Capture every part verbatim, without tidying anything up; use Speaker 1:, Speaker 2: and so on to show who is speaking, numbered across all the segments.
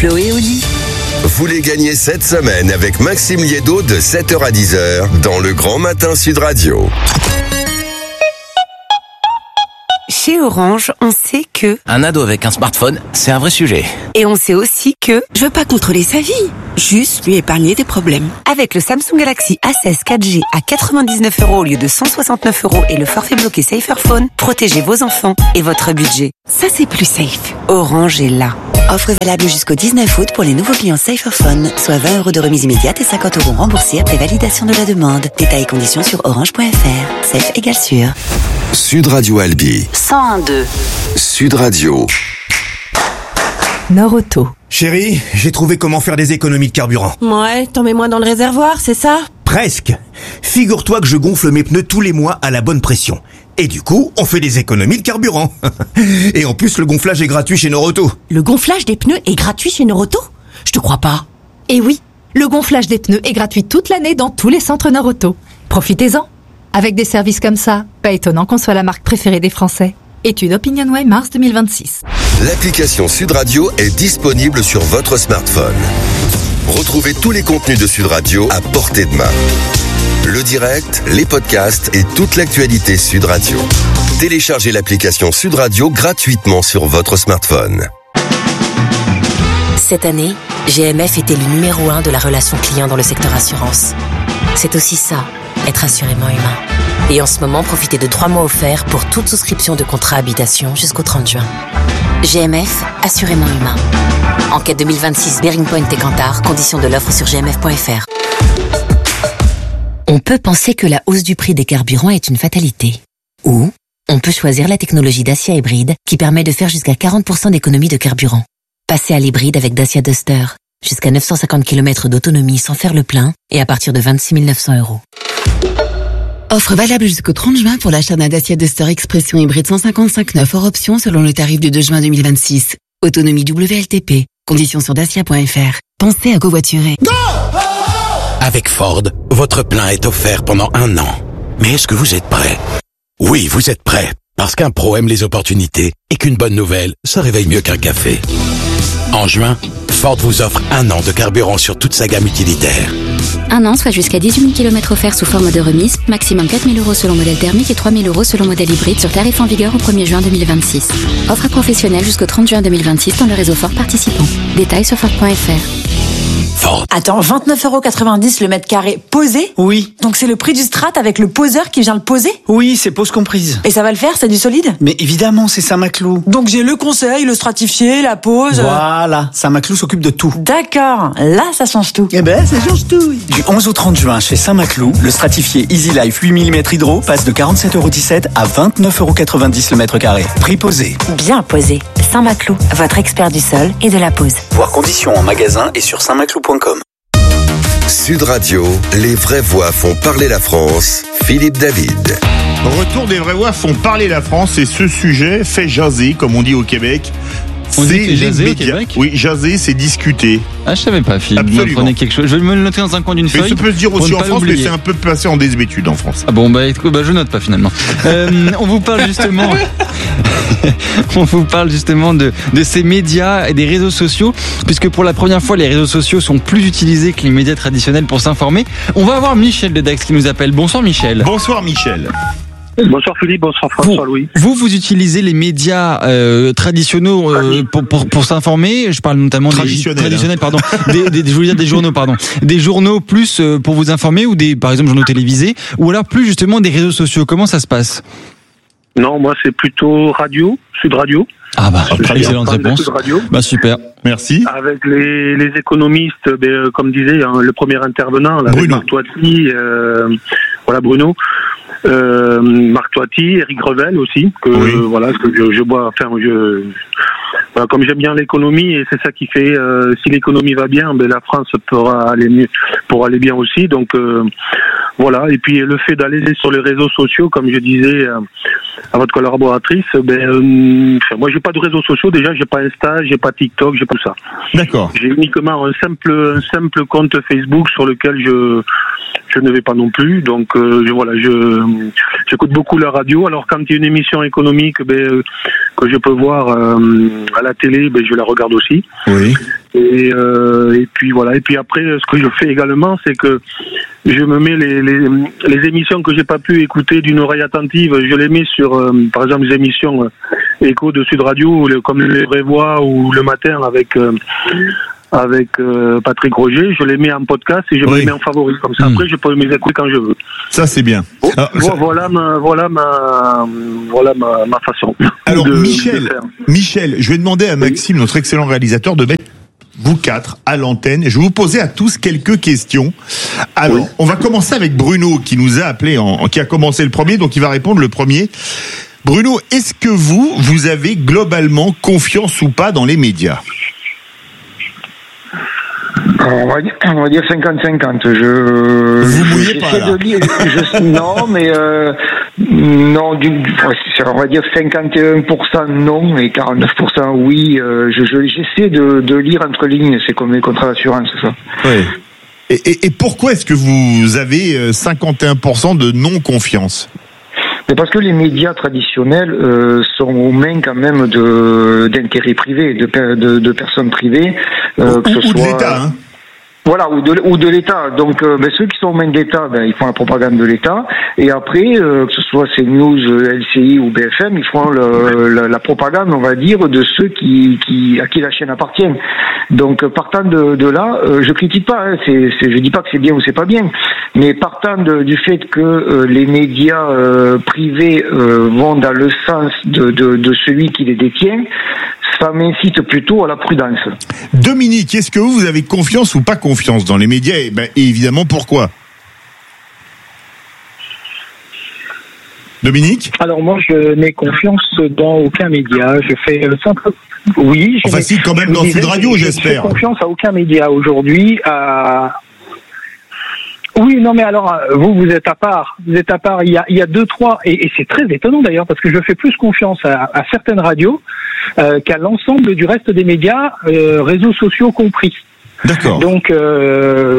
Speaker 1: Flo et Oli.
Speaker 2: Vous les gagnez cette semaine avec Maxime Liédo de sept heures à dix heures dans le Grand Matin Sud Radio.
Speaker 1: Chez Orange, on sait que...
Speaker 3: Un ado avec un smartphone, c'est un vrai sujet.
Speaker 1: Et on sait aussi que...
Speaker 4: Je veux pas contrôler sa vie, juste lui épargner des problèmes.
Speaker 1: Avec le Samsung Galaxy A seize quatre G à quatre-vingt-dix-neuf euros au lieu de cent soixante-neuf euros et le forfait bloqué Saferphone, protégez vos enfants et votre budget.
Speaker 4: Ça, c'est plus safe.
Speaker 1: Orange est là.
Speaker 5: Offre valable jusqu'au dix-neuf août pour les nouveaux clients Saferphone, soit vingt euros de remise immédiate et cinquante euros remboursés après validation de la demande. Détails et conditions sur orange point f r. Safe égale sûr.
Speaker 2: Sud Radio Albi.
Speaker 1: cent un virgule deux.
Speaker 2: Sud Radio.
Speaker 6: Nord Auto.
Speaker 7: Chérie, j'ai trouvé comment faire des économies de carburant.
Speaker 4: Ouais, t'en mets moins dans le réservoir, c'est ça?
Speaker 7: Presque. Figure-toi que je gonfle mes pneus tous les mois à la bonne pression. Et du coup, on fait des économies de carburant. Et en plus, le gonflage est gratuit chez Noroto.
Speaker 4: Le gonflage des pneus est gratuit chez Noroto? Je te crois pas.
Speaker 6: Et oui, le gonflage des pneus est gratuit toute l'année dans tous les centres Nord Auto. Profitez-en. Avec des services comme ça, pas étonnant qu'on soit la marque préférée des Français. Étude OpinionWay mars deux mille vingt-six.
Speaker 2: L'application Sud Radio est disponible sur votre smartphone. Retrouvez tous les contenus de Sud Radio à portée de main. Le direct, les podcasts et toute l'actualité Sud Radio. Téléchargez l'application Sud Radio gratuitement sur votre smartphone.
Speaker 8: Cette année, G M F était le numéro un de la relation client dans le secteur assurance. C'est aussi ça, être assurément humain. Et en ce moment, profitez de trois mois offerts pour toute souscription de contrat habitation jusqu'au trente juin. G M F, assurément humain. Enquête deux mille vingt-six Bearing Point et Kantar, conditions de l'offre sur g m f point f r. On peut penser que la hausse du prix des carburants est une fatalité. Ou on peut choisir la technologie Dacia Hybride qui permet de faire jusqu'à quarante pour cent d'économie de carburant. Passez à l'hybride avec Dacia Duster. Jusqu'à neuf cent cinquante kilomètres d'autonomie sans faire le plein et à partir de vingt-six mille neuf cents euros.
Speaker 4: Offre valable jusqu'au trente juin pour l'achat d'un Dacia Duster Expression hybride cent cinquante-cinq neuf hors option selon le tarif du deux juin deux mille vingt-six. Autonomie W L T P. Conditions sur dacia point f r. Pensez à covoiturer.
Speaker 3: Go! Avec Ford, votre plein est offert pendant un an. Mais est-ce que vous êtes prêt? Oui, vous êtes prêt. Parce qu'un pro aime les opportunités et qu'une bonne nouvelle se réveille mieux qu'un café. En juin, Ford vous offre un an de carburant sur toute sa gamme utilitaire.
Speaker 9: Un an, soit jusqu'à dix-huit mille kilomètres offerts sous forme de remise, maximum quatre mille euros selon modèle thermique et trois mille euros selon modèle hybride sur tarif en vigueur au premier juin deux mille vingt-six. Offre à professionnels jusqu'au trente juin deux mille vingt-six dans le réseau Ford participant. Détails sur Ford point f r.
Speaker 3: Ford.
Speaker 10: Attends, vingt-neuf euros quatre-vingt-dix le mètre carré posé?
Speaker 11: Oui.
Speaker 10: Donc c'est le prix du strat avec le poseur qui vient le poser?
Speaker 11: Oui, c'est pose comprise.
Speaker 10: Et ça va le faire, c'est du solide?
Speaker 11: Mais évidemment, c'est Saint-Maclou.
Speaker 10: Donc j'ai le conseil, le stratifié, la pose...
Speaker 11: Voilà, Saint-Maclou s'occupe de tout.
Speaker 10: D'accord, là ça change tout.
Speaker 11: Eh ben, ça change tout. Du onze au trente juin, chez Saint-Maclou, le stratifié Easy Life huit millimètres hydro passe de quarante-sept euros dix-sept à vingt-neuf euros quatre-vingt-dix le mètre carré. Prix posé.
Speaker 10: Bien posé. Saint-Maclou, votre expert du sol et de la pose.
Speaker 11: Voir conditions en magasin et sur saint maclou point com.
Speaker 2: Sud Radio, les vraies voix font parler la France. Philippe David.
Speaker 12: Retour des vraies voix font parler la France et ce sujet fait jaser, comme on dit au Québec.
Speaker 13: On
Speaker 12: c'est
Speaker 13: dit
Speaker 12: les
Speaker 13: jaser au
Speaker 12: médias.
Speaker 13: Québec ?
Speaker 12: Oui, jaser, c'est discuter.
Speaker 13: Ah, je savais pas, Philippe. Vous apprenez quelque chose. Je vais me le noter dans un coin d'une feuille.
Speaker 12: Mais ça peut se dire aussi en France,
Speaker 13: l'oublier.
Speaker 12: mais c'est un peu passé en désuétude en France.
Speaker 13: Ah bon, bah, écoute, bah je note pas finalement. euh, on vous parle justement, on vous parle justement de, de ces médias et des réseaux sociaux, puisque pour la première fois, les réseaux sociaux sont plus utilisés que les médias traditionnels pour s'informer. On va avoir Michel de Dax qui nous appelle. Bonsoir Michel.
Speaker 12: Bonsoir Michel.
Speaker 14: Bonsoir Philippe, bonsoir François Louis.
Speaker 13: Vous, vous utilisez les médias euh, traditionnels euh, pour, pour, pour s'informer. Je parle notamment des traditionnels, hein. pardon, des, des, je voulais dire des journaux, pardon, des journaux plus euh, pour vous informer ou des, par exemple, journaux télévisés, ou alors plus justement des réseaux sociaux. Comment ça se passe?
Speaker 14: Non, moi c'est plutôt radio, Sud Radio.
Speaker 13: Ah bah, excellente réponse. Bah super, merci.
Speaker 14: Avec les, les économistes, ben, comme disait hein, le premier intervenant, là,
Speaker 12: Bruno
Speaker 14: Marc Toiti, euh, voilà Bruno. Euh, Marc Toiti, Eric Revel aussi, que oui. euh, voilà, que je, je vois, enfin, je, voilà, comme j'aime bien l'économie et c'est ça qui fait, euh, si l'économie va bien, ben la France pourra aller mieux, pourra aller bien aussi. Donc euh, voilà. Et puis le fait d'aller sur les réseaux sociaux, comme je disais euh, à votre collaboratrice, ben euh, enfin, moi j'ai pas de réseaux sociaux déjà, j'ai pas Insta, j'ai pas TikTok, j'ai pas tout ça.
Speaker 12: D'accord.
Speaker 14: J'ai uniquement un simple, un simple compte Facebook sur lequel je je ne vais pas non plus. Donc euh, je, voilà, je j'écoute beaucoup la radio. Alors quand il y a une émission économique ben, euh, que je peux voir euh, à la télé, ben, je la regarde aussi.
Speaker 12: Oui.
Speaker 14: Et, euh, et puis voilà. Et puis après, ce que je fais également, c'est que je me mets les, les, les émissions que j'ai pas pu écouter d'une oreille attentive, je les mets sur, euh, par exemple, les émissions euh, Écho de Sud Radio, le, comme Les Vraies Voix ou Le Matin avec euh, avec euh, Patrick Roger, je les mets en podcast et je oui. me les mets en favori. Comme ça, mmh. après, je peux les écouter quand je veux.
Speaker 12: Ça, c'est bien.
Speaker 14: Oh,
Speaker 12: Alors,
Speaker 14: voilà, ça... voilà ma, voilà ma, voilà ma, ma façon.
Speaker 12: Alors,
Speaker 14: de,
Speaker 12: Michel,
Speaker 14: de faire.
Speaker 12: Michel, je vais demander à Maxime, oui. notre excellent réalisateur, de mettre vous quatre à l'antenne. Je vais vous poser à tous quelques questions. Alors, oui. on va commencer avec Bruno qui nous a appelé, en, qui a commencé le premier, donc il va répondre le premier. Bruno, est-ce que vous, vous avez globalement confiance ou pas dans les médias ?
Speaker 15: On va, dire, on va dire cinquante cinquante. Je,
Speaker 12: vous mouillez pas là.
Speaker 15: De lire, je, non, mais euh, non, du, on va dire cinquante et un pour cent non et quarante-neuf pour cent oui. Euh, je, je, j'essaie de, de lire entre lignes. C'est comme les contrats d'assurance, c'est ça.
Speaker 12: Oui. Et, et, et pourquoi est-ce que vous avez cinquante et un pour cent de non-confiance ?
Speaker 15: Mais parce que les médias traditionnels euh, sont aux mains quand même de d'intérêts privés, de, de, de personnes privées, euh,
Speaker 12: ou,
Speaker 15: que ce
Speaker 12: ou
Speaker 15: soit.
Speaker 12: De l'État, hein.
Speaker 15: Voilà, ou de, ou de l'État. Donc, euh, ben, ceux qui sont aux mains de l'État, ben, ils font la propagande de l'État. Et après, euh, que ce soit CNews, L C I ou B F M, ils font le, la, la propagande, on va dire, de ceux qui, qui à qui la chaîne appartient. Donc, partant de, de là, euh, je critique pas. Hein, c'est, c'est, je dis pas que c'est bien ou c'est pas bien, mais partant de, du fait que euh, les médias euh, privés euh, vont dans le sens de, de, de celui qui les détient, ça m'incite plutôt à la prudence.
Speaker 12: Dominique, est-ce que vous, vous avez confiance ou pas confiance dans les médias et, ben, et évidemment, pourquoi ? Dominique ?
Speaker 16: Alors moi, je n'ai confiance dans aucun média. Je fais euh, simple. Oui.
Speaker 12: Enfin, si, quand même dans Sud Radio, j'espère.
Speaker 16: Je fais confiance à aucun média aujourd'hui. À... Oui, non, mais alors, vous, vous êtes à part. Vous êtes à part. Il y a, il y a deux, trois, et, et c'est très étonnant d'ailleurs, parce que je fais plus confiance à, à certaines radios euh, qu'à l'ensemble du reste des médias, euh, réseaux sociaux compris.
Speaker 12: D'accord.
Speaker 16: Donc, euh,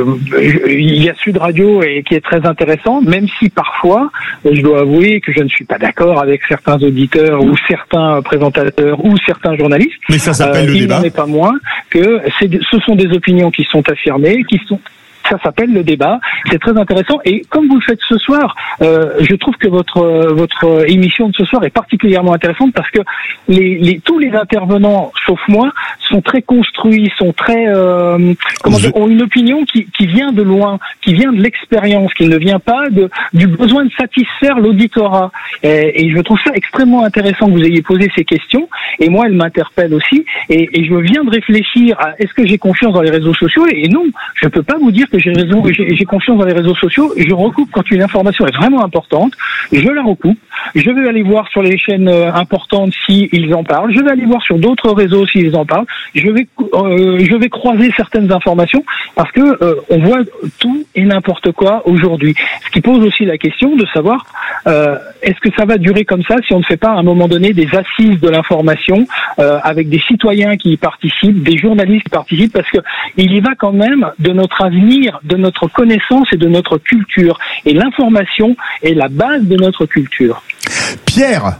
Speaker 16: il y a Sud Radio et qui est très intéressant, même si parfois, je dois avouer que je ne suis pas d'accord avec certains auditeurs ou certains présentateurs ou certains journalistes.
Speaker 12: Mais ça s'appelle euh, le
Speaker 16: il
Speaker 12: débat.
Speaker 16: Il n'en est pas moins que c'est, ce sont des opinions qui sont affirmées, qui sont... Ça s'appelle le débat, c'est très intéressant. Et comme vous le faites ce soir, euh, je trouve que votre votre émission de ce soir est particulièrement intéressante parce que les, les tous les intervenants, sauf moi, sont très construits, sont très euh, comment dire, ont une opinion qui qui vient de loin, qui vient de l'expérience, qui ne vient pas de du besoin de satisfaire l'auditorat. Et, et je trouve ça extrêmement intéressant que vous ayez posé ces questions. Et moi, elles m'interpellent aussi. Et, et je viens de réfléchir à est-ce que j'ai confiance dans les réseaux sociaux ? Et non, je peux pas vous dire que j'ai raison, j'ai, j'ai confiance dans les réseaux sociaux. Je recoupe quand une information est vraiment importante. Je la recoupe. Je vais aller voir sur les chaînes importantes si ils en parlent. Je vais aller voir sur d'autres réseaux s'ils en parlent. Je vais, euh, je vais croiser certaines informations parce que euh, on voit tout et n'importe quoi aujourd'hui. Ce qui pose aussi la question de savoir euh, est-ce que ça va durer comme ça si on ne fait pas à un moment donné des assises de l'information euh, avec des citoyens qui y participent, des journalistes qui participent, parce que il y va quand même de notre avenir, de notre connaissance et de notre culture. Et l'information est la base de notre culture.
Speaker 12: Pierre,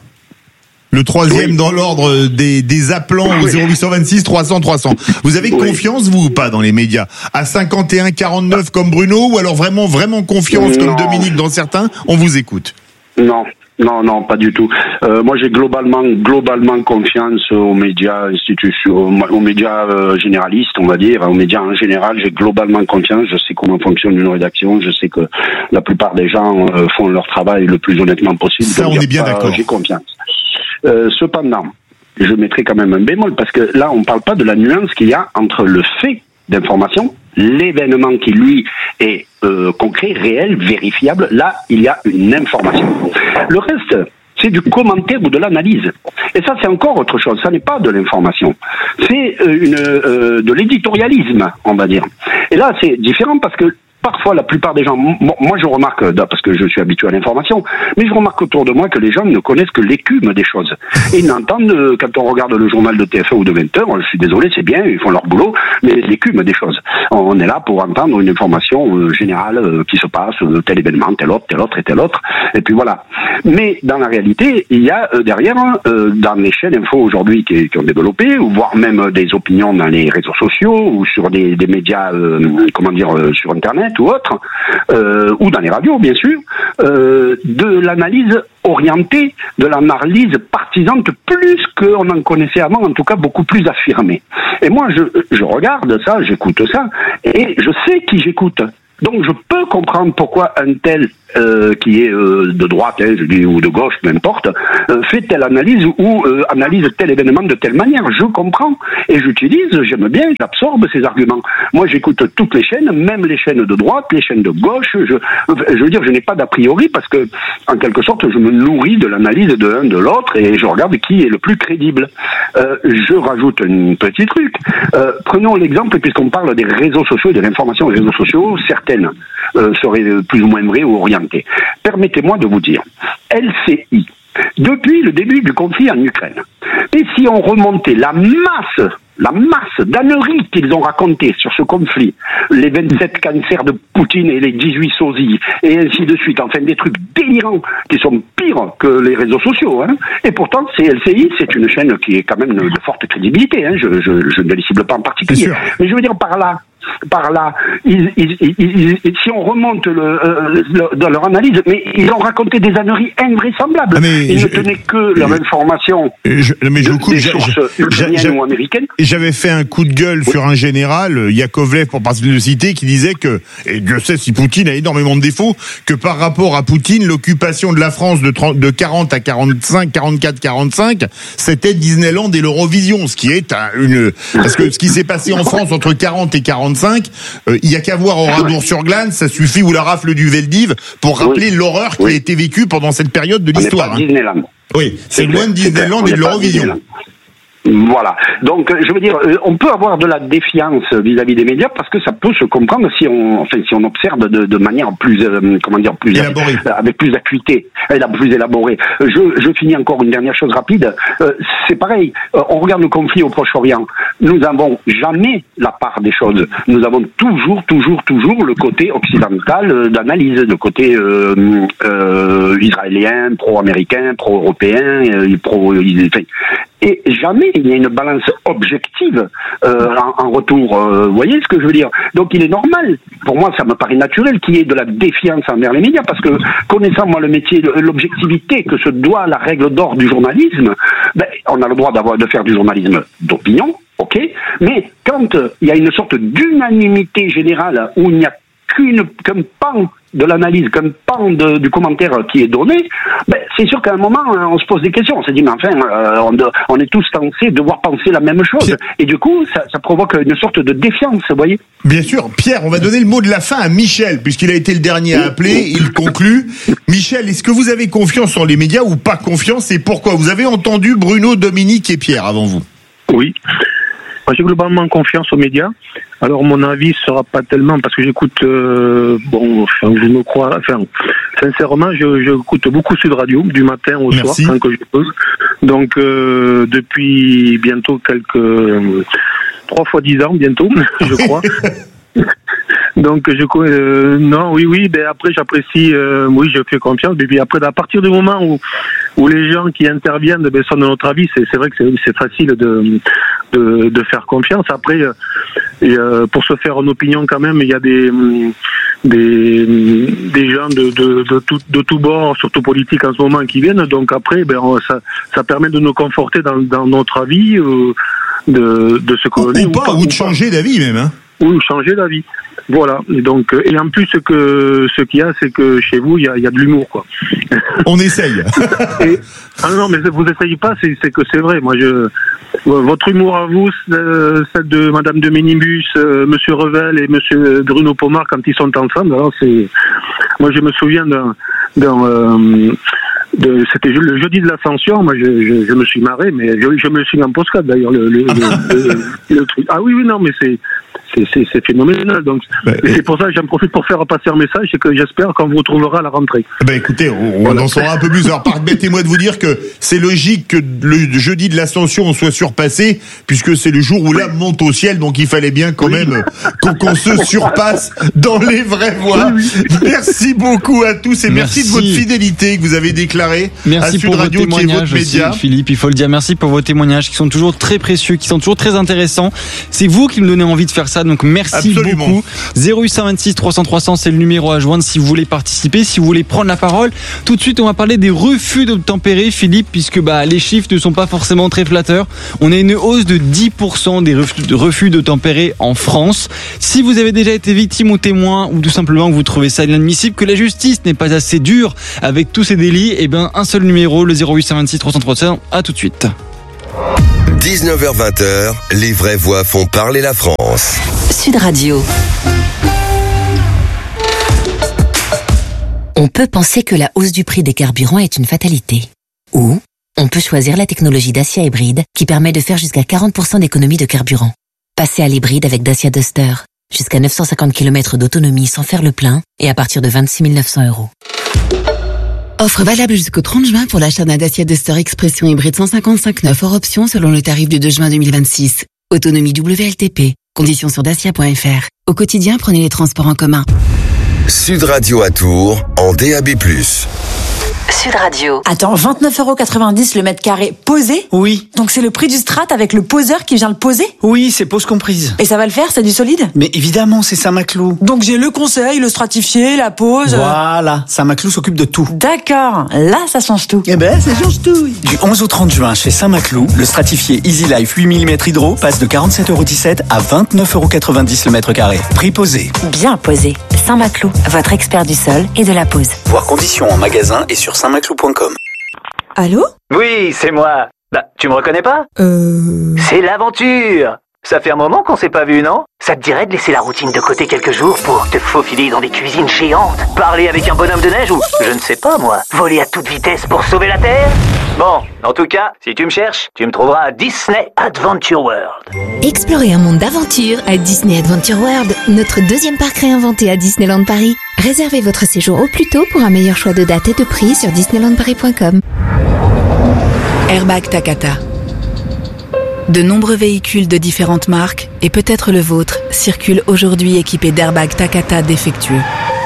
Speaker 12: le troisième oui. dans l'ordre des, des appelants au zéro huit deux six trois cents trois cents. Vous avez oui. confiance, vous, ou pas, dans les médias ? À cinquante et un quarante-neuf comme Bruno, ou alors vraiment, vraiment confiance
Speaker 14: non.
Speaker 12: comme Dominique dans certains ? On vous écoute.
Speaker 14: Non. Non, non, pas du tout. Euh, moi, j'ai globalement, globalement confiance aux médias institutions, aux médias euh, généralistes, on va dire, aux médias en général. J'ai globalement confiance. Je sais comment fonctionne une rédaction. Je sais que la plupart des gens euh, font leur travail le plus honnêtement possible.
Speaker 12: Ça,
Speaker 14: donc,
Speaker 12: on est bien
Speaker 14: pas,
Speaker 12: d'accord.
Speaker 14: J'ai confiance. Euh, cependant, je mettrai quand même un bémol parce que là, on parle pas de la nuance qu'il y a entre le fait d'information, l'événement qui, lui, est euh, concret, réel, vérifiable. Là, il y a une information. Le reste, c'est du commentaire ou de l'analyse. Et ça, c'est encore autre chose. Ça n'est pas de l'information. C'est euh, une, euh, de l'éditorialisme, on va dire. Et là, c'est différent parce que
Speaker 17: parfois la plupart des gens, moi je remarque, parce que je suis habitué à l'information, mais je remarque autour de moi que les gens ne connaissent que l'écume des choses. Et ils n'entendent, quand on regarde le journal de T F un ou de vingt heures, je suis désolé, c'est bien, ils font leur boulot, mais l'écume des choses. On est là pour entendre une information euh, générale euh, qui se passe, euh, tel événement, tel autre, tel autre et tel autre, et puis voilà. Mais dans la réalité, il y a euh, derrière, euh, dans les chaînes info aujourd'hui qui, qui ont développé, ou voire même des opinions dans les réseaux sociaux, ou sur des, des médias, euh, comment dire, euh, sur Internet ou autres, euh, ou dans les radios, bien sûr, euh, de l'analyse orientée, de l'analyse partisane, plus qu'on en connaissait avant, en tout cas beaucoup plus affirmée. Et moi, je, je regarde ça, j'écoute ça, et je sais qui j'écoute. Donc je peux comprendre pourquoi un tel euh, qui est euh, de droite, hein, je dis, ou de gauche, peu importe, euh, fait telle analyse ou euh, analyse tel événement de telle manière. Je comprends et j'utilise, j'aime bien, j'absorbe ces arguments. Moi, j'écoute toutes les chaînes, même les chaînes de droite, les chaînes de gauche. Je, je veux dire, je n'ai pas d'a priori parce que, en quelque sorte, je me nourris de l'analyse de l'un de l'autre et je regarde qui est le plus crédible. Euh, je rajoute un petit truc. Euh, prenons l'exemple, puisqu'on parle des réseaux sociaux et de l'information des réseaux sociaux, certaines euh, seraient plus ou moins vraies ou orientées. Permettez-moi de vous dire, L C I, depuis le début du conflit en Ukraine, et si on remontait la masse, la masse d'âneries qu'ils ont racontées sur ce conflit, les vingt-sept cancers de Poutine et les dix-huit sosies, et ainsi de suite, enfin des trucs délirants qui sont pires que les réseaux sociaux, hein. Et pourtant, c'est L C I, c'est une chaîne qui est quand même de forte crédibilité, hein. je, je, je ne les cible pas en particulier, mais je veux dire par là, par là, ils, ils, ils, ils, si on remonte le, euh, le, dans leur analyse, mais ils ont raconté des âneries invraisemblables. Ah ils je, ne tenaient que leur information
Speaker 12: je, mais je
Speaker 17: de,
Speaker 12: coupe,
Speaker 17: des sources ukrainiennes ou américaines.
Speaker 12: J'avais fait un coup de gueule oui. sur un général, Yakovlev, pour pas le citer, qui disait que, et Dieu sait si Poutine a énormément de défauts, que par rapport à Poutine, l'occupation de la France de, trente, de quarante à quarante-cinq, quarante-quatre, quarante-cinq, c'était Disneyland et l'Eurovision, ce qui est un, une... Parce que ce qui s'est passé en France entre quarante et quarante-cinq, Euh, il y a qu'à voir Oradour-sur-Glane, ça suffit, ou la rafle du Veldiv, pour rappeler oui. l'horreur qui oui. a été vécue pendant cette période de l'histoire.
Speaker 17: On n'est pas hein. Disneyland.
Speaker 12: Oui, c'est, c'est loin de Disneyland et de l'Eurovision.
Speaker 17: Voilà. Donc, je veux dire, on peut avoir de la défiance vis-à-vis des médias parce que ça peut se comprendre si on, enfin, si on observe de, de manière plus, euh, comment dire, plus
Speaker 12: élaborée,
Speaker 17: avec plus d'acuité, plus élaborée. Je, je finis encore une dernière chose rapide. Euh, c'est pareil. Euh, on regarde le conflit au Proche-Orient. Nous n'avons jamais la part des choses. Nous avons toujours, toujours, toujours le côté occidental euh, d'analyse, le côté euh, euh, israélien, pro-américain, pro-européen, euh, pro. Enfin, et jamais il y a une balance objective euh, en, en retour. Euh, vous voyez ce que je veux dire? Donc il est normal, pour moi ça me paraît naturel qu'il y ait de la défiance envers les médias, parce que connaissant moi le métier, l'objectivité que se doit la règle d'or du journalisme, ben, on a le droit d'avoir de faire du journalisme d'opinion, ok, mais quand euh, il y a une sorte d'unanimité générale où il n'y a qu'une, qu'un pan de l'analyse, qu'un pan de, du commentaire qui est donné, ben, c'est sûr qu'à un moment, on se pose des questions. On se dit, mais enfin, euh, on, on est tous censés devoir penser la même chose. Pierre. Et du coup, ça, ça provoque une sorte de défiance, vous voyez.
Speaker 12: Bien sûr. Pierre, on va donner le mot de la fin à Michel, puisqu'il a été le dernier à appeler. Il conclut. Michel, est-ce que vous avez confiance en les médias ou pas confiance, et pourquoi? Vous avez entendu Bruno, Dominique et Pierre avant vous.
Speaker 14: Oui. Moi, j'ai globalement confiance aux médias. Alors, mon avis sera pas tellement, parce que j'écoute, euh, bon, enfin, je me crois, enfin, sincèrement, je, j'écoute beaucoup Sud Radio, du matin au Merci. soir, quand que je peux. Donc, euh, depuis bientôt quelques, euh, trois fois dix ans, bientôt, je crois. Donc je euh, non oui oui ben après j'apprécie euh, oui je fais confiance, mais puis après à partir du moment où où les gens qui interviennent ben sont de notre avis, c'est c'est vrai que c'est c'est facile de de de faire confiance. Après euh, et, euh, pour se faire une opinion quand même, il y a des des des gens de de de tout de tout bord, surtout politique en ce moment, qui viennent. Donc après ben ça ça permet de nous conforter dans dans notre avis, euh, de de ce qu'on
Speaker 12: ou, ou pas ou, ou de changer d'avis même hein.
Speaker 14: Ou changer d'avis. Voilà. Et donc, et en plus, ce que ce qu'il y a, c'est que chez vous, il y a, il y a de l'humour, quoi.
Speaker 12: On essaye.
Speaker 14: Et, ah non, mais vous essayez pas, c'est, c'est que c'est vrai. Moi, je, votre humour à vous, celle de Madame de Ménibus, euh, Monsieur Revel et Monsieur Bruno Pomar, quand ils sont ensemble, alors c'est. Moi, je me souviens d'un, d'un euh, de, c'était le jeudi de l'Ascension. Moi, je, je, je me suis marré, mais je, je me suis mis en postcard d'ailleurs le, le, le, le, le truc. Ah oui, oui, non, mais c'est. c'est, c'est, c'est phénoménal. Donc,
Speaker 12: bah,
Speaker 14: et c'est pour ça que j'en profite pour faire passer un message, c'est que j'espère qu'on vous retrouvera à la rentrée.
Speaker 12: Ben écoutez, on,
Speaker 14: Voilà.
Speaker 12: on en saura un peu plus. Alors permettez-moi de vous dire que c'est logique que le jeudi de l'Ascension soit surpassé, puisque c'est le jour où l'âme monte au ciel, donc il fallait bien quand même qu'on, qu'on se surpasse dans les vraies voies. Merci beaucoup à tous et merci,
Speaker 13: Merci.
Speaker 12: de votre fidélité que vous avez déclarée à
Speaker 13: Merci
Speaker 12: Sud
Speaker 13: pour vos
Speaker 12: Radio, qui est votre
Speaker 13: témoignages aussi,
Speaker 12: média.
Speaker 13: Philippe, il faut le dire. Merci pour vos témoignages qui sont toujours très précieux, qui sont toujours très intéressants. C'est vous qui me donnez envie de faire ça, donc merci
Speaker 12: Absolument.
Speaker 13: beaucoup. zéro huit cent vingt-six trois cents trois cents, c'est le numéro à joindre si vous voulez participer, si vous voulez prendre la parole. Tout de suite, on va parler des refus d'obtempérer, Philippe, puisque bah, les chiffres ne sont pas forcément très flatteurs. On a une hausse de dix pour cent des refus, de refus d'obtempérer en France. Si vous avez déjà été victime ou témoin, ou tout simplement que vous trouvez ça inadmissible, que la justice n'est pas assez dure avec tous ces délits, eh ben, un seul numéro, le zéro huit cent vingt-six trois cents trois cents. À tout de suite.
Speaker 2: dix-neuf heures vingt, les vraies voix font parler la France.
Speaker 5: Sud Radio.
Speaker 8: On peut penser que la hausse du prix des carburants est une fatalité. Ou on peut choisir la technologie Dacia hybride qui permet de faire jusqu'à quarante pour cent d'économie de carburant. Passez à l'hybride avec Dacia Duster. Jusqu'à neuf cent cinquante kilomètres d'autonomie sans faire le plein et à partir de vingt-six mille neuf cents euros.
Speaker 4: Offre valable jusqu'au trente juin pour l'achat d'un Dacia Duster Expression hybride cent cinquante-cinq neuf hors option selon le tarif du deux juin deux mille vingt-six. Autonomie W L T P. Conditions sur dacia point f r. Au quotidien, prenez les transports en commun.
Speaker 2: Sud Radio à Tours en D A B plus.
Speaker 5: Sud Radio.
Speaker 18: Attends, vingt-neuf euros quatre-vingt-dix le mètre carré posé?
Speaker 11: Oui.
Speaker 18: Donc c'est le prix du strat avec le poseur qui vient le poser?
Speaker 11: Oui, c'est pause comprise.
Speaker 18: Et ça va le faire, c'est du solide?
Speaker 11: Mais évidemment, c'est Saint-Maclou.
Speaker 18: Donc j'ai le conseil, le stratifié, la pose.
Speaker 11: Voilà, Saint-Maclou s'occupe de tout.
Speaker 18: D'accord, là ça change tout.
Speaker 11: Eh ben, ça change tout. Du onze au trente juin chez Saint-Maclou, le stratifié Easy Life huit millimètres hydro passe de quarante-sept euros dix-sept à vingt-neuf euros quatre-vingt-dix le mètre carré. Prix posé.
Speaker 5: Bien posé. Saint-Maclou, votre expert du sol et de la pose.
Speaker 11: Voir conditions en magasin et sur saint maclou point com.
Speaker 18: Allô?
Speaker 19: Oui, c'est moi. Bah, tu me reconnais pas?
Speaker 18: Euh...
Speaker 19: C'est l'aventure. Ça fait un moment qu'on s'est pas vu, non? Ça te dirait de laisser la routine de côté quelques jours pour te faufiler dans des cuisines géantes, parler avec un bonhomme de neige ou, je ne sais pas moi, voler à toute vitesse pour sauver la Terre? Bon, en tout cas, si tu me cherches, tu me trouveras à Disney Adventure World.
Speaker 20: Explorez un monde d'aventure à Disney Adventure World, notre deuxième parc réinventé à Disneyland Paris. Réservez votre séjour au plus tôt pour un meilleur choix de date et de prix sur disneyland paris point com.
Speaker 4: Airbag Takata. De nombreux véhicules de différentes marques, et peut-être le vôtre, circulent aujourd'hui équipés d'airbags Takata défectueux.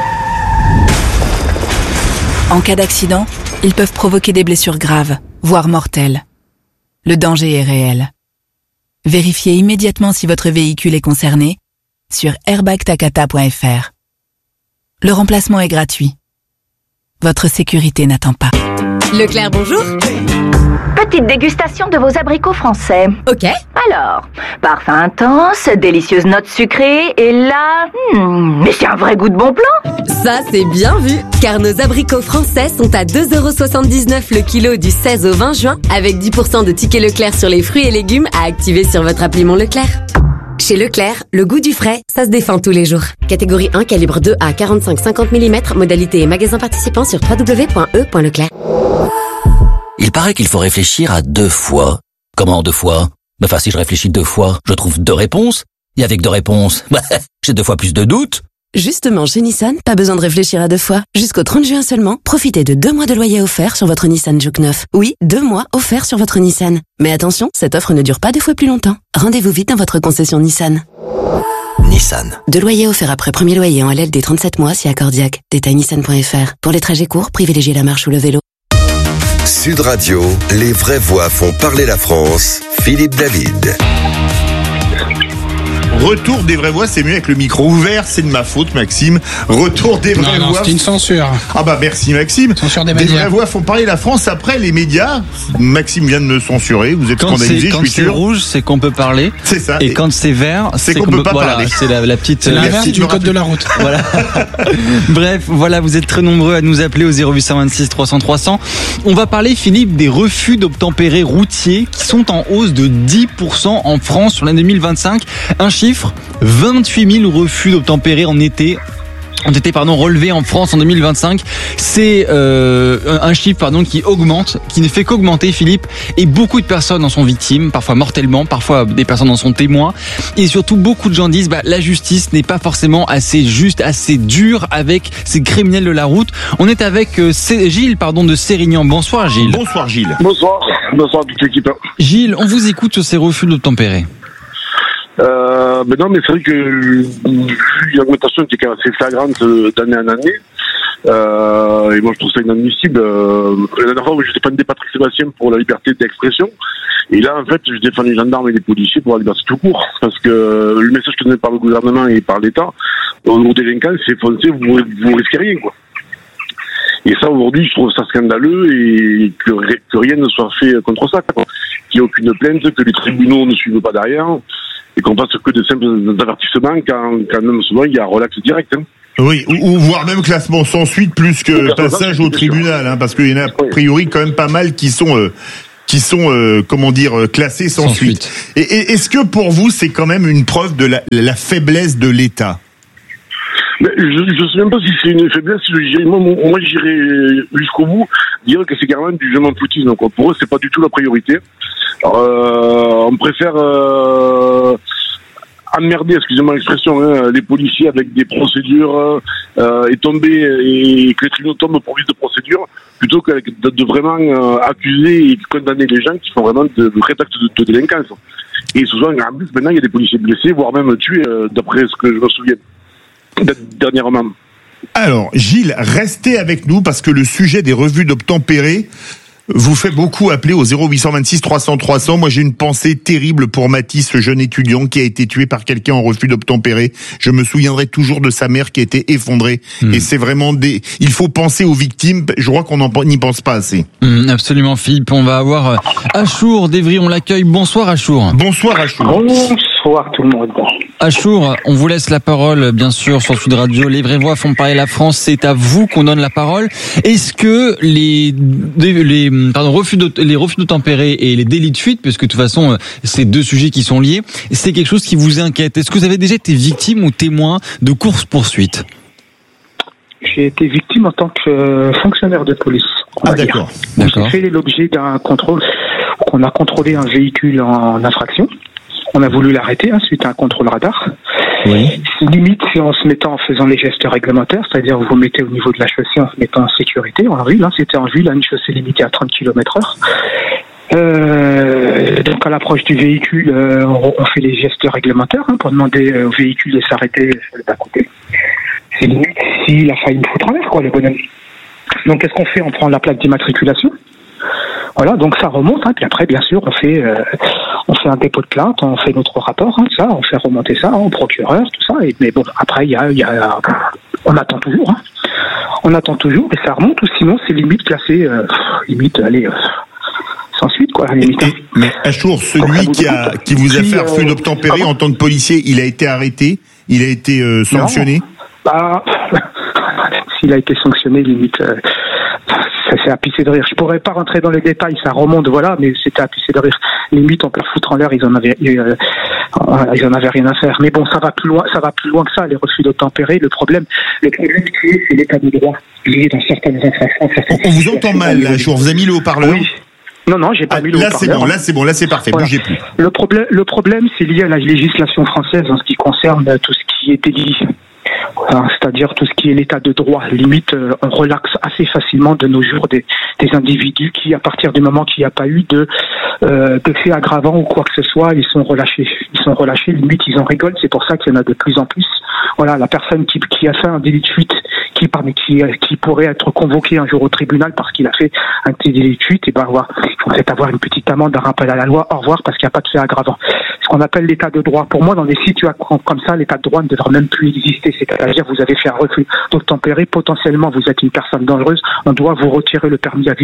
Speaker 4: En cas d'accident, ils peuvent provoquer des blessures graves, voire mortelles. Le danger est réel. Vérifiez immédiatement si votre véhicule est concerné sur airbag takata point f r. Le remplacement est gratuit. Votre sécurité n'attend pas.
Speaker 20: Leclerc, bonjour.
Speaker 21: Petite dégustation de vos abricots français.
Speaker 20: Ok.
Speaker 21: Alors, parfum intense, délicieuse note sucrée, et là... Hmm, mais c'est un vrai goût de bon plan.
Speaker 20: Ça, c'est bien vu, car nos abricots français sont à deux euros soixante-dix-neuf le kilo du seize au vingt juin, avec dix pour cent de tickets Leclerc sur les fruits et légumes à activer sur votre appli Mon Leclerc. Chez Leclerc, le goût du frais, ça se défend tous les jours. Catégorie un, calibre deux à quarante-cinq à cinquante millimètres, modalité et magasin participant sur w w w point e point leclerc.
Speaker 22: Il paraît qu'il faut réfléchir à deux fois. Comment deux fois? Enfin, si je réfléchis deux fois, je trouve deux réponses. Et avec deux réponses, bah, j'ai deux fois plus de doutes.
Speaker 4: Justement, chez Nissan, pas besoin de réfléchir à deux fois. Jusqu'au trente juin seulement, profitez de deux mois de loyer offert sur votre Nissan Juke neuf. Oui, deux mois offerts sur votre Nissan. Mais attention, cette offre ne dure pas deux fois plus longtemps. Rendez-vous vite dans votre concession Nissan.
Speaker 22: Nissan.
Speaker 4: Deux loyers offerts après premier loyer en L L D trente-sept mois si accordiaque. Détail nissan point f r. Pour les trajets courts, privilégiez la marche ou le vélo.
Speaker 2: Sud Radio, les vraies voix font parler la France. Philippe David.
Speaker 12: Retour des vraies voix, c'est mieux avec le micro ouvert, c'est de ma faute, Maxime. Retour des vraies
Speaker 23: non, non,
Speaker 12: voix.
Speaker 23: c'est une censure.
Speaker 12: Ah bah merci Maxime.
Speaker 23: Censure des
Speaker 12: Des
Speaker 23: médias.
Speaker 12: vraies voix font parler la France après les médias. Maxime vient de me censurer, vous êtes
Speaker 13: Quand
Speaker 12: scandalisé,
Speaker 13: c'est,
Speaker 12: je
Speaker 13: quand
Speaker 12: suis
Speaker 13: c'est
Speaker 12: sûr.
Speaker 13: rouge, c'est qu'on peut parler.
Speaker 12: C'est ça.
Speaker 13: Et, quand c'est vert,
Speaker 12: c'est
Speaker 13: c'est
Speaker 12: qu'on
Speaker 13: qu'on
Speaker 12: peut
Speaker 13: peut
Speaker 12: pas
Speaker 13: voilà,
Speaker 12: parler.
Speaker 13: C'est la, la petite.
Speaker 23: C'est l'inverse
Speaker 12: Merci de
Speaker 23: du
Speaker 12: me
Speaker 23: code de la route.
Speaker 13: Voilà. Bref, voilà, vous êtes très nombreux à nous appeler au zéro huit cent vingt-six trois cents trois cents. On va parler, Philippe, des refus d'obtempérer routiers qui sont en hausse de dix pour cent en France sur l'année deux mille vingt-cinq. Un chiffre, vingt-huit mille refus d'obtempérer en été ont été pardon relevés en France en deux mille vingt-cinq. C'est euh, un chiffre pardon qui augmente, qui ne fait qu'augmenter, Philippe, et beaucoup de personnes en sont victimes, parfois mortellement, parfois des personnes en sont témoins, et surtout beaucoup de gens disent bah la justice n'est pas forcément assez juste, assez dure avec ces criminels de la route. On est avec euh, Gilles pardon de Sérignan. Bonsoir Gilles.
Speaker 12: Bonsoir Gilles.
Speaker 1: Bonsoir. Bonsoir toute l'équipe.
Speaker 13: Gilles, on vous écoute sur ces refus d'obtempérer.
Speaker 1: Euh, ben non, mais c'est vrai que une augmentation qui est quand même assez flagrante d'année en année. Euh, et moi, je trouve ça inadmissible. Euh, la dernière fois, je défendais Patrick Sébastien pour la liberté d'expression. Et là, en fait, je défends les gendarmes et les policiers pour la liberté tout court. Parce que le message que donné par le gouvernement et par l'État aux délinquants, c'est foncez, vous, vous risquez rien, quoi. Et ça, aujourd'hui, je trouve ça scandaleux et que, que rien ne soit fait contre ça, quoi. Qu'il n'y ait aucune plainte, que les tribunaux ne suivent pas derrière. Et qu'on passe que de simples avertissements quand, quand même souvent il y a un relax direct. Hein.
Speaker 12: Oui, ou, ou voire même classement sans suite plus que oui, passage au tribunal, hein, parce qu'il y en a a priori quand même pas mal qui sont euh, qui sont euh, comment dire classés sans, sans suite. suite. Et, et est-ce que pour vous c'est quand même une preuve de la, la faiblesse de l'État?
Speaker 1: Mais je ne sais même pas si c'est une faiblesse. Moi, moi j'irais jusqu'au bout dire que c'est carrément du je m'en foutisme. Donc pour eux, c'est pas du tout la priorité. Alors, euh, on préfère euh, emmerder, excusez-moi l'expression, hein, les policiers avec des procédures euh, et tomber et que les tribunaux tombent pour plus de procédures plutôt que de, de vraiment euh, accuser et condamner les gens qui font vraiment de, de vrais actes de, de délinquance. Et souvent, en plus, maintenant, il y a des policiers blessés, voire même tués, euh, d'après ce que je me souviens dernièrement.
Speaker 12: Alors, Gilles, restez avec nous parce que le sujet des revues d'obtempérer vous fait beaucoup appeler au zéro huit cent vingt-six trois cents trois cents. Moi, j'ai une pensée terrible pour Mathis, ce jeune étudiant qui a été tué par quelqu'un en refus d'obtempérer. Je me souviendrai toujours de sa mère qui a été effondrée. Mmh. Et c'est vraiment des... Il faut penser aux victimes. Je crois qu'on n'y pense pas assez.
Speaker 13: Mmh, absolument, Philippe. On va avoir Achour d'Evry. On l'accueille. Bonsoir, Achour.
Speaker 12: Bonsoir, Achour.
Speaker 16: Bonsoir, tout le monde.
Speaker 13: Achour, on vous laisse la parole, bien sûr, sur Sud Radio. Les vraies voix font parler la France. C'est à vous qu'on donne la parole. Est-ce que les, les, pardon, refus de, les refus d'obtempérer et les délits de fuite, parce que de toute façon, c'est deux sujets qui sont liés, c'est quelque chose qui vous inquiète? Est-ce que vous avez déjà été victime ou témoin de courses-poursuites?
Speaker 16: J'ai été victime en tant que fonctionnaire de police.
Speaker 12: Ah, d'accord.
Speaker 16: d'accord. J'ai fait l'objet d'un contrôle. On a contrôlé un véhicule en infraction. On a voulu l'arrêter hein, suite à un contrôle radar.
Speaker 12: Oui.
Speaker 16: Limite, c'est en se mettant, en faisant les gestes réglementaires, c'est-à-dire vous vous mettez au niveau de la chaussée en se mettant en sécurité, en ville. Hein, c'était en ville, une chaussée limitée à trente kilomètres heure. Euh, donc à l'approche du véhicule, euh, on, on fait les gestes réglementaires hein, pour demander au véhicule de s'arrêter sur le bas-côté. C'est limite s'il a failli me foutre en l'air, quoi, le bonhomme. Donc qu'est-ce qu'on fait? On prend la plaque d'immatriculation. Voilà, donc ça remonte, hein, puis après, bien sûr, on fait, euh, on fait un dépôt de plainte, on fait notre rapport, hein, ça, on fait remonter ça hein, au procureur, tout ça. Et, mais bon, après, il y a, y a, on attend toujours, hein. On attend toujours, et ça remonte, ou sinon, c'est limite classé, euh, limite, allez, euh, sans suite, quoi, limite.
Speaker 12: Et, mais Achour, celui qui a, qui vous a fait refus d'obtempérer en tant que policier, il a été arrêté, il a été euh, sanctionné?
Speaker 16: Non. Bah, s'il a été sanctionné, limite. Euh, c'est à pisser de rire. Je pourrais pas rentrer dans les détails, ça remonte, voilà, mais c'était à pisser de rire. Limite, on peut foutre en l'air, ils en avaient, euh, ils en avaient rien à faire. Mais bon, ça va plus loin, ça va plus loin que ça, les refus d'obtempérer. Le problème, le problème qui est, c'est l'état de droit. Il est dans certaines infractions.
Speaker 12: On vous entend mal, là, Achour. Vous avez mis le haut-parleur?
Speaker 16: Oui. Non, non, j'ai pas
Speaker 12: ah,
Speaker 16: mis le
Speaker 12: là,
Speaker 16: haut-parleur.
Speaker 12: Là, c'est bon, là, c'est bon, là, c'est parfait. Voilà. Bougez plus.
Speaker 16: Le problème, le problème, c'est lié à la législation française en ce qui concerne tout ce qui est délit. C'est-à-dire tout ce qui est l'état de droit. Limite, euh, on relaxe assez facilement de nos jours des, des individus qui, à partir du moment qu'il n'y a pas eu de, euh, de fait aggravant ou quoi que ce soit, ils sont relâchés. Ils sont relâchés, limite, ils en rigolent. C'est pour ça qu'il y en a de plus en plus. Voilà, la personne qui, qui a fait un délit de fuite, qui, parmi, qui, qui pourrait être convoqué un jour au tribunal parce qu'il a fait un petit délit de fuite, et ben, avoir, il faut peut-être avoir une petite amende, un rappel à la loi, au revoir, parce qu'il n'y a pas de fait aggravant. Ce qu'on appelle l'état de droit. Pour moi, dans des situations comme ça, l'état de droit ne devrait même plus exister. C'est-à-dire, vous avez fait un refus d'obtempérer, potentiellement, vous êtes une personne dangereuse, on doit vous retirer le permis à vie.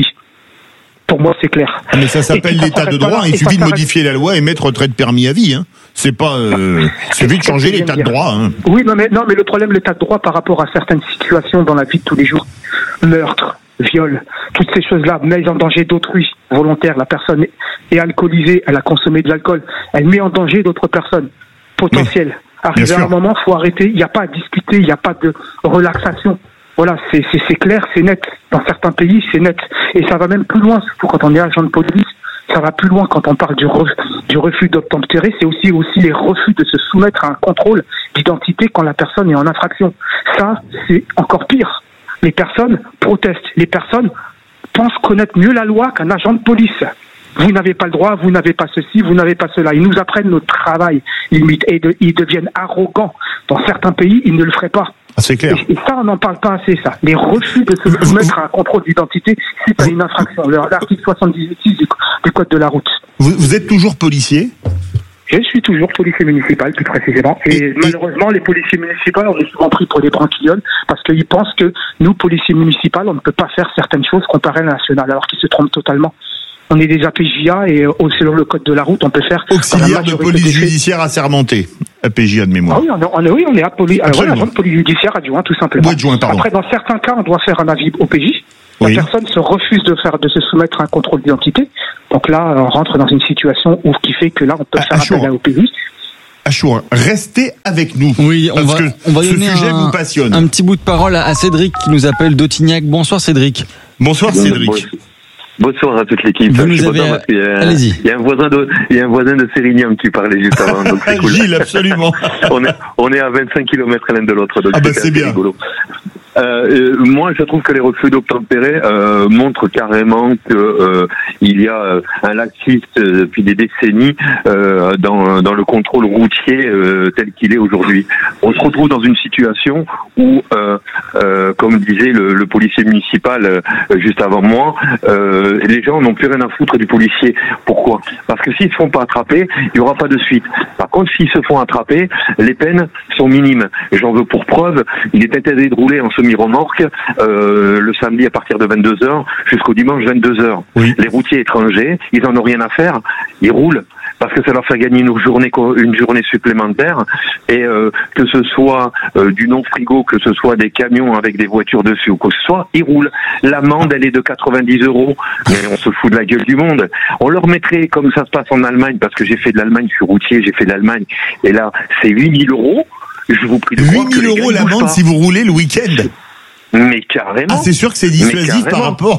Speaker 16: Pour moi, c'est clair.
Speaker 12: Mais ça s'appelle l'état de droit. Il suffit de modifier la loi et mettre retrait de permis à vie. Hein. C'est pas. Euh, il suffit de changer l'état de droit. Hein.
Speaker 16: Oui, non, mais non, mais le problème, l'état de droit par rapport à certaines situations dans la vie de tous les jours, meurtre, viol, toutes ces choses-là, mise en danger d'autrui, volontaire. La personne est alcoolisée, elle a consommé de l'alcool, elle met en danger d'autres personnes. potentiel.
Speaker 12: Oui.
Speaker 16: Arrivé à un moment, faut arrêter. Il n'y a pas à discuter, il n'y a pas de relaxation. Voilà, c'est, c'est, c'est clair, c'est net. Dans certains pays, c'est net. Et ça va même plus loin, surtout quand on est agent de police. Ça va plus loin quand on parle du, re, du refus d'obtempérer. C'est aussi, aussi les refus de se soumettre à un contrôle d'identité quand la personne est en infraction. Ça, c'est encore pire. Les personnes protestent. Les personnes pensent connaître mieux la loi qu'un agent de police. Vous n'avez pas le droit, vous n'avez pas ceci, vous n'avez pas cela. Ils nous apprennent notre travail, limite, et de, ils deviennent arrogants. Dans certains pays, ils ne le feraient pas.
Speaker 12: Ah, c'est clair.
Speaker 16: Et, et ça, on n'en parle pas assez, ça. Les refus de se soumettre à un contrôle d'identité suite à une infraction. L'article soixante-dix-huit du, du Code de la route.
Speaker 12: Vous, vous êtes toujours policier ?
Speaker 16: Je suis toujours policier municipal, plus précisément. Et, et malheureusement, les policiers municipaux, on est souvent pris pour des branquillonnes parce qu'ils pensent que nous, policiers municipaux, on ne peut pas faire certaines choses comparées à la nationale, alors qu'ils se trompent totalement. On est des A P J A et euh, selon le code de la route, on peut faire...
Speaker 12: Auxiliaire de police judiciaire assermenté, A P J A de mémoire.
Speaker 16: Ah oui, on est, on est, oui, on est à poli, euh, ouais, agent de police judiciaire adjoint, tout simplement.
Speaker 12: Oui, adjoint, pardon.
Speaker 16: Après, dans certains cas, on doit faire un avis au P J. La
Speaker 12: oui.
Speaker 16: personne se refuse de faire, de se soumettre à un contrôle d'identité. Donc là, on rentre dans une situation où, qui fait que là, on peut
Speaker 12: à,
Speaker 16: faire appel au P J.
Speaker 12: Achour, restez avec nous.
Speaker 13: Oui, on
Speaker 12: parce
Speaker 13: va,
Speaker 12: que
Speaker 13: on va
Speaker 12: ce
Speaker 13: donner
Speaker 12: sujet
Speaker 13: un,
Speaker 12: vous passionne.
Speaker 13: Un petit bout de parole à Cédric qui nous appelle d'Autignac. Bonsoir Cédric.
Speaker 12: Bonsoir Cédric.
Speaker 6: Bonsoir à toute l'équipe.
Speaker 13: Vous nous
Speaker 6: je
Speaker 13: avez...
Speaker 6: parce qu'il y a,
Speaker 13: Allez-y.
Speaker 6: Il y a un voisin de, il y a un voisin de Sérignan qui parlait juste avant, donc c'est cool.
Speaker 12: Gilles, absolument.
Speaker 6: on est, on est à vingt-cinq kilomètres l'un de l'autre, donc
Speaker 12: ah bah c'est bien.
Speaker 6: rigolo. Euh, moi, je trouve que les refus d'obtempérer euh, montrent carrément que euh, il y a euh, un laxisme euh, depuis des décennies euh, dans, dans le contrôle routier euh, tel qu'il est aujourd'hui. On se retrouve dans une situation où, euh, euh, comme disait le, le policier municipal euh, juste avant moi, euh, les gens n'ont plus rien à foutre du policier. Pourquoi ? Parce que s'ils se font pas attraper, il y aura pas de suite. Par contre, s'ils se font attraper, les peines sont minimes. J'en veux pour preuve, il est interdit de rouler en semi-remorque euh, le samedi à partir de vingt-deux heures jusqu'au dimanche vingt-deux heures. Oui. Les routiers étrangers, ils en ont rien à faire, ils roulent parce que ça leur fait gagner une journée, une journée supplémentaire, et euh, que ce soit euh, du non-frigo, que ce soit des camions avec des voitures dessus ou quoi que ce soit, ils roulent. L'amende, elle est de quatre-vingt-dix euros, mais on se fout de la gueule du monde. On leur mettrait, comme ça se passe en Allemagne, parce que j'ai fait de l'Allemagne, je suis routier, j'ai fait de l'Allemagne, et là, c'est huit mille euros. Je vous prie de croire
Speaker 12: huit mille euros l'amende si vous roulez le week-end.
Speaker 6: Mais carrément.
Speaker 12: Ah, c'est sûr que c'est dissuasif par rapport...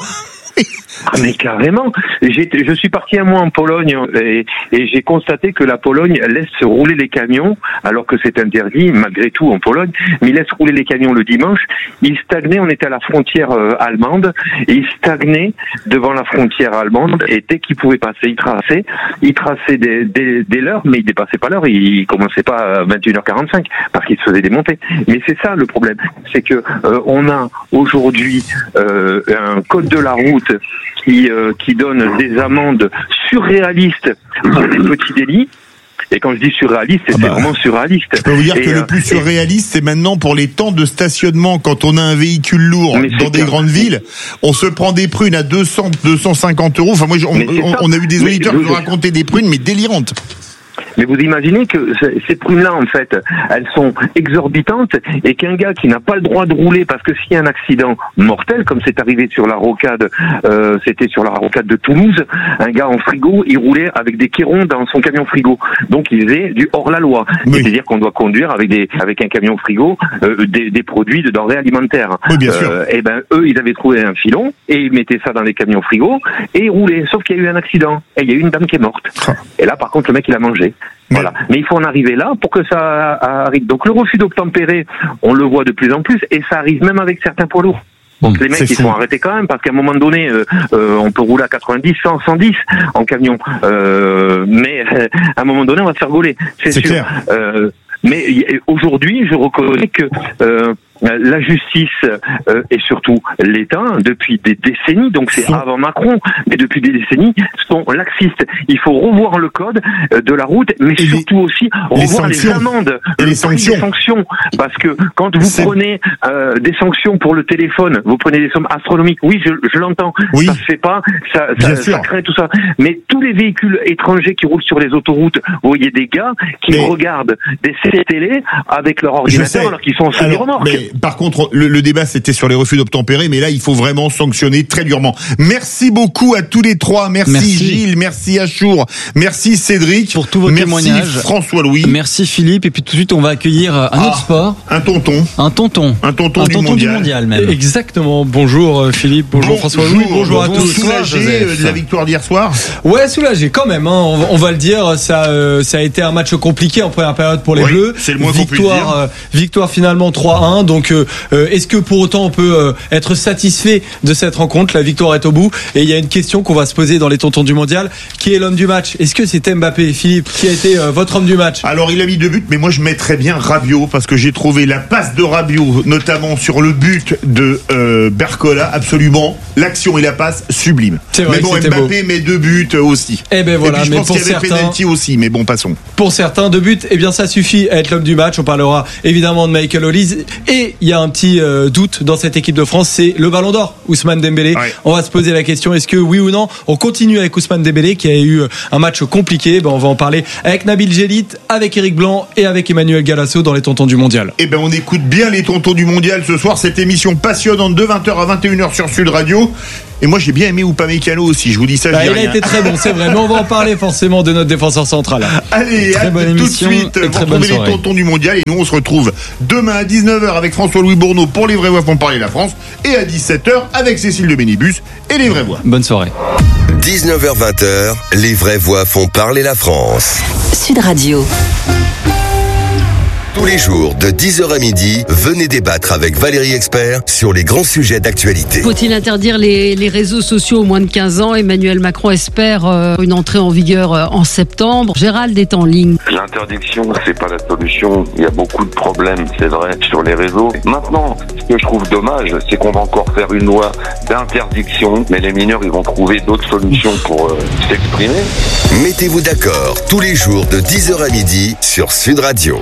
Speaker 6: Ah, mais carrément. J'ai, je suis parti un mois en Pologne et, et j'ai constaté que la Pologne laisse rouler les camions, alors que c'est interdit malgré tout en Pologne, mais ils laissent rouler les camions le dimanche. Ils stagnaient, on était à la frontière euh, allemande, et ils stagnaient devant la frontière allemande, et dès qu'ils pouvaient passer, ils traçaient, ils traçaient des, des, des l'heure, mais ils dépassaient pas l'heure, ils commençaient pas à vingt et une heures quarante-cinq, parce qu'ils se faisaient démonter. Mais c'est ça le problème, c'est que euh, on a aujourd'hui euh, un code de la route qui euh, qui donne des amendes surréalistes pour des petits délits. Et quand je dis surréaliste, c'est ah bah, vraiment surréaliste.
Speaker 12: Je peux vous dire
Speaker 6: et
Speaker 12: que euh, le plus surréaliste, c'est maintenant pour les temps de stationnement. Quand on a un véhicule lourd dans des grandes villes, on se prend des prunes à deux cents, deux cent cinquante euros. Enfin, moi, on, on, on a eu des auditeurs qui nous racontaient des prunes, mais délirantes.
Speaker 6: Mais vous imaginez que ces prunes-là, en fait, elles sont exorbitantes, et qu'un gars qui n'a pas le droit de rouler parce que s'il y a un accident mortel, comme c'est arrivé sur la rocade, euh, c'était sur la rocade de Toulouse, un gars en frigo, il roulait avec des cairons dans son camion frigo. Donc il faisait du hors-la-loi. Oui. C'est-à-dire qu'on doit conduire avec des avec un camion frigo euh, des, des produits de denrées alimentaires.
Speaker 12: Oui, bien sûr.
Speaker 6: Euh, et ben eux, ils avaient trouvé un filon et ils mettaient ça dans les camions frigo et ils roulaient. Sauf qu'il y a eu un accident et il y a eu une dame qui est morte. Et là, par contre, le mec, il a mangé. Voilà. Mais il faut en arriver là pour que ça arrive. Donc le refus d'obtempérer, on le voit de plus en plus, et ça arrive même avec certains poids lourds. Donc les mecs, ils sont arrêtés quand même, parce qu'à un moment donné, euh, euh, on peut rouler à quatre-vingt-dix, cent, cent dix en camion. Euh, mais euh, à un moment donné, on va se faire gauler, c'est, c'est sûr. Clair. Euh, mais aujourd'hui, je reconnais que euh, la justice euh, et surtout l'État, depuis des décennies, donc c'est avant Macron, mais depuis des décennies, sont laxistes. Il faut revoir le code de la route, mais et surtout les, aussi revoir les, les amendes,
Speaker 12: et
Speaker 6: le
Speaker 12: les sanctions.
Speaker 6: Des sanctions. Parce que quand vous c'est... prenez euh, des sanctions pour le téléphone, vous prenez des sommes astronomiques, oui, je, je l'entends, oui. Ça se fait pas, ça, ça, ça crée tout ça. Mais tous les véhicules étrangers qui roulent sur les autoroutes, vous voyez des gars qui mais... regardent des séries télé avec leur ordinateur alors qu'ils sont en semi-remorque.
Speaker 12: mais par contre, le, le débat c'était sur les refus d'obtempérer, mais là il faut vraiment sanctionner très durement. Merci beaucoup à tous les trois. Merci, merci. Gilles, merci Achour, merci Cédric
Speaker 13: pour tous vos
Speaker 12: merci
Speaker 13: témoignages.
Speaker 12: François-Louis,
Speaker 13: merci Philippe. Et puis tout de suite on va accueillir un ah, autre sport,
Speaker 12: un tonton,
Speaker 13: un tonton,
Speaker 12: un tonton,
Speaker 13: un
Speaker 12: du,
Speaker 13: tonton
Speaker 12: mondial.
Speaker 13: du mondial même.
Speaker 7: Exactement. Bonjour Philippe, bonjour, bonjour François-Louis, bonjour à tous.
Speaker 12: Soulagé de la victoire d'hier soir.
Speaker 7: Ouais, soulagé quand même. Hein. On, on va le dire, ça, euh, ça a été un match compliqué en première période pour les
Speaker 12: oui,
Speaker 7: Bleus.
Speaker 12: C'est le moins
Speaker 7: victoire,
Speaker 12: qu'on puisse dire.
Speaker 7: Euh, victoire finalement trois un. Donc, euh, est-ce que pour autant on peut euh, être satisfait de cette rencontre? La victoire est au bout. Et il y a une question qu'on va se poser dans les tontons du mondial. Qui est l'homme du match? Est-ce que c'est Mbappé? Philippe, qui a été euh, votre homme du match?
Speaker 12: Alors, il a mis deux buts, mais moi je mettrais bien Rabiot parce que j'ai trouvé la passe de Rabiot, notamment sur le but de euh, Barcola, absolument l'action et la passe sublime.
Speaker 7: C'est vrai,
Speaker 12: mais bon, Mbappé met deux buts aussi.
Speaker 7: Et ben voilà.
Speaker 12: Et puis, je
Speaker 7: mais
Speaker 12: pense
Speaker 7: pour
Speaker 12: qu'il y avait
Speaker 7: certains,
Speaker 12: penalty aussi, mais bon, passons.
Speaker 7: Pour certains, deux buts, eh bien ça suffit à être l'homme du match. On parlera évidemment de Michael Olise. Et il y a un petit euh, doute dans cette équipe de France, c'est le Ballon d'Or, Ousmane Dembélé. Ouais. On va se poser la question, est-ce que oui ou non, on continue avec Ousmane Dembélé qui a eu un match compliqué. Ben, on va en parler avec Nabil Gélit, avec Eric Blanc et avec Emmanuel Galasso dans les tontons du mondial.
Speaker 12: Eh ben on écoute bien les tontons du mondial ce soir, cette émission passionnante de vingt heures à vingt et une heures sur Sud Radio. Et moi j'ai bien aimé Upamecano aussi, je vous dis ça.
Speaker 7: Bah,
Speaker 12: je dis
Speaker 7: il
Speaker 12: rien.
Speaker 7: a été très bon, c'est vrai, mais on va en parler forcément de notre défenseur central.
Speaker 12: Allez,
Speaker 7: très
Speaker 12: à
Speaker 7: bonne
Speaker 12: tout
Speaker 7: émission,
Speaker 12: de suite, vous
Speaker 7: très
Speaker 12: retrouvez
Speaker 7: bonne
Speaker 12: les tontons du mondial et nous on se retrouve demain à dix-neuf heures avec François-Louis Bourneau pour les vraies voix font parler la France et à dix-sept heures avec Cécile de Bénibus et les vraies voix.
Speaker 13: Bonne soirée.
Speaker 2: dix-neuf heures vingt, les vraies voix font parler la France.
Speaker 5: Sud Radio.
Speaker 2: Tous les jours, de dix heures à midi, venez débattre avec Valérie Expert sur les grands sujets d'actualité.
Speaker 9: Faut-il interdire les, les réseaux sociaux aux moins de quinze ans? Emmanuel Macron espère euh, une entrée en vigueur euh, en septembre. Gérald est en ligne.
Speaker 23: L'interdiction, c'est pas la solution. Il y a beaucoup de problèmes, c'est vrai, sur les réseaux. Maintenant, ce que je trouve dommage, c'est qu'on va encore faire une loi d'interdiction, mais les mineurs, ils vont trouver d'autres solutions pour euh, s'exprimer.
Speaker 2: Mettez-vous d'accord tous les jours de dix heures à midi sur Sud Radio.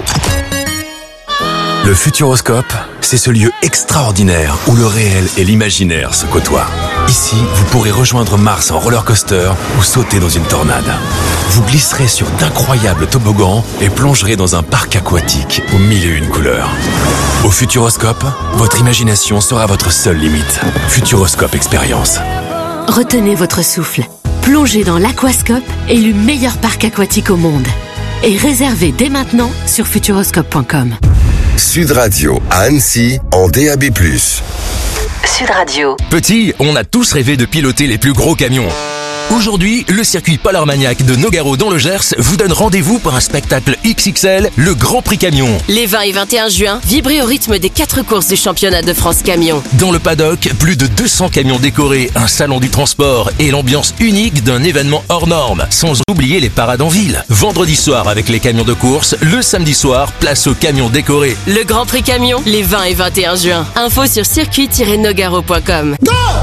Speaker 24: Le Futuroscope, c'est ce lieu extraordinaire où le réel et l'imaginaire se côtoient. Ici, vous pourrez rejoindre Mars en roller coaster ou sauter dans une tornade. Vous glisserez sur d'incroyables toboggans et plongerez dans un parc aquatique aux mille et une couleurs. Au Futuroscope, votre imagination sera votre seule limite. Futuroscope Expérience.
Speaker 20: Retenez votre souffle. Plongez dans l'Aquascope, élu meilleur parc aquatique au monde. Et réservez dès maintenant sur futuroscope point com.
Speaker 2: Sud Radio à Annecy en D A B plus.
Speaker 5: Sud Radio.
Speaker 22: Petit, on a tous rêvé de piloter les plus gros camions. Aujourd'hui, le circuit Pôle Armagnac de Nogaro dans le Gers vous donne rendez-vous pour un spectacle X X L, le Grand Prix Camion.
Speaker 8: Les vingt et vingt et un juin, vibrez au rythme des quatre courses du championnat de France Camion.
Speaker 22: Dans le paddock, plus de deux cents camions décorés, un salon du transport et l'ambiance unique d'un événement hors norme. Sans oublier les parades en ville. Vendredi soir avec les camions de course, le samedi soir, place aux camions décorés.
Speaker 8: Le Grand Prix Camion, les vingt et vingt et un juin. Info sur circuit tiret nogaro point com.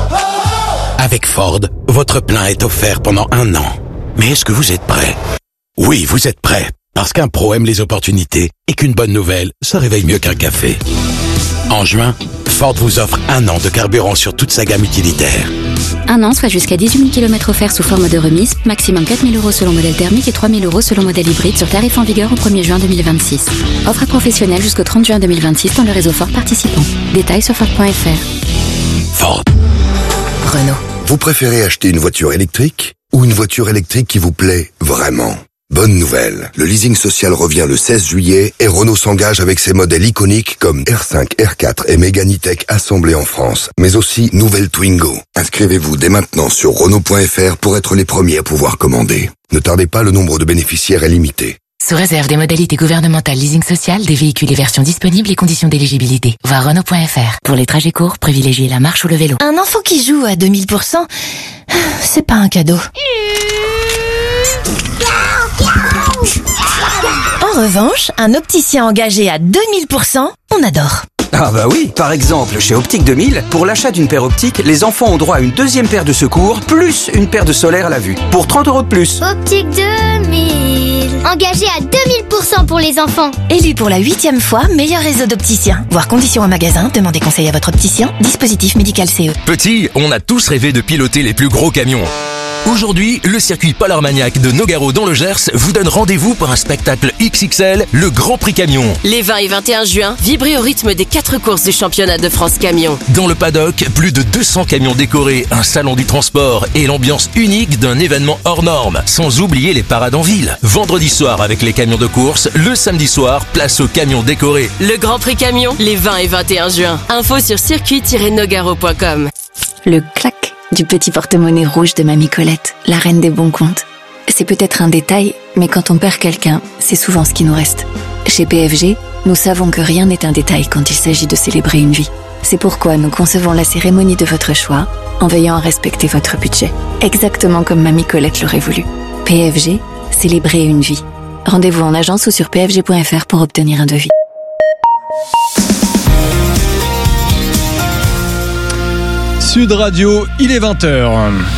Speaker 3: Avec Ford, votre plein est offert pendant un an. Mais est-ce que vous êtes prêt? Oui, vous êtes prêt. Parce qu'un pro aime les opportunités et qu'une bonne nouvelle se réveille mieux qu'un café. En juin, Ford vous offre un an de carburant sur toute sa gamme utilitaire.
Speaker 25: Un an, soit jusqu'à dix-huit mille kilomètres offerts sous forme de remise, maximum quatre mille euros selon modèle thermique et trois mille euros selon modèle hybride sur tarif en vigueur au premier juin deux mille vingt-six. Offre à professionnels jusqu'au trente juin deux mille vingt-six dans le réseau Ford participant. Détails sur Ford point F R.
Speaker 3: Ford.
Speaker 25: Renault.
Speaker 2: Vous préférez acheter une voiture électrique ou une voiture électrique qui vous plaît vraiment? Bonne nouvelle, le leasing social revient le seize juillet et Renault s'engage avec ses modèles iconiques comme R cinq, R quatre et Mégane E-Tech assemblés en France, mais aussi nouvelle Twingo. Inscrivez-vous dès maintenant sur Renault point F R pour être les premiers à pouvoir commander. Ne tardez pas, le nombre de bénéficiaires est limité.
Speaker 26: Sous réserve des modalités gouvernementales leasing social, des véhicules et versions disponibles et conditions d'éligibilité. Voir Renault point F R. Pour les trajets courts, privilégiez la marche ou le vélo.
Speaker 27: Un enfant qui joue à deux mille pour cent, c'est pas un cadeau. En revanche, un opticien engagé à deux mille pour cent, on adore.
Speaker 28: Ah bah oui, par exemple, chez Optique deux mille, pour l'achat d'une paire optique, les enfants ont droit à une deuxième paire de secours, plus une paire de solaire à la vue, pour trente euros de plus.
Speaker 29: Optique deux mille, engagé à deux mille pour cent pour les enfants.
Speaker 27: Élu pour la huitième fois meilleur réseau d'opticiens. Voir conditions en magasin, demandez conseil à votre opticien. Dispositif médical C E.
Speaker 22: Petit, on a tous rêvé de piloter les plus gros camions. Aujourd'hui, le circuit Paul Armagnac de Nogaro dans le Gers vous donne rendez-vous pour un spectacle X X L, le Grand Prix Camion.
Speaker 8: Les vingt et vingt et un juin, vibrez au rythme des quatre courses du championnat de France Camion.
Speaker 22: Dans le paddock, plus de deux cents camions décorés, un salon du transport et l'ambiance unique d'un événement hors norme. Sans oublier les parades en ville. Vendredi soir avec les camions de course, le samedi soir, place aux camions décorés.
Speaker 8: Le Grand Prix Camion, les vingt et vingt et un juin. Info sur circuit tiret nogaro point com.
Speaker 25: Le clac du petit porte-monnaie rouge de Mamie Colette, la reine des bons comptes. C'est peut-être un détail, mais quand on perd quelqu'un, c'est souvent ce qui nous reste. Chez P F G, nous savons que rien n'est un détail quand il s'agit de célébrer une vie. C'est pourquoi nous concevons la cérémonie de votre choix en veillant à respecter votre budget, exactement comme Mamie Colette l'aurait voulu. P F G, célébrer une vie. Rendez-vous en agence ou sur p f g point f r pour obtenir un devis.
Speaker 7: Sud Radio, il est vingt heures.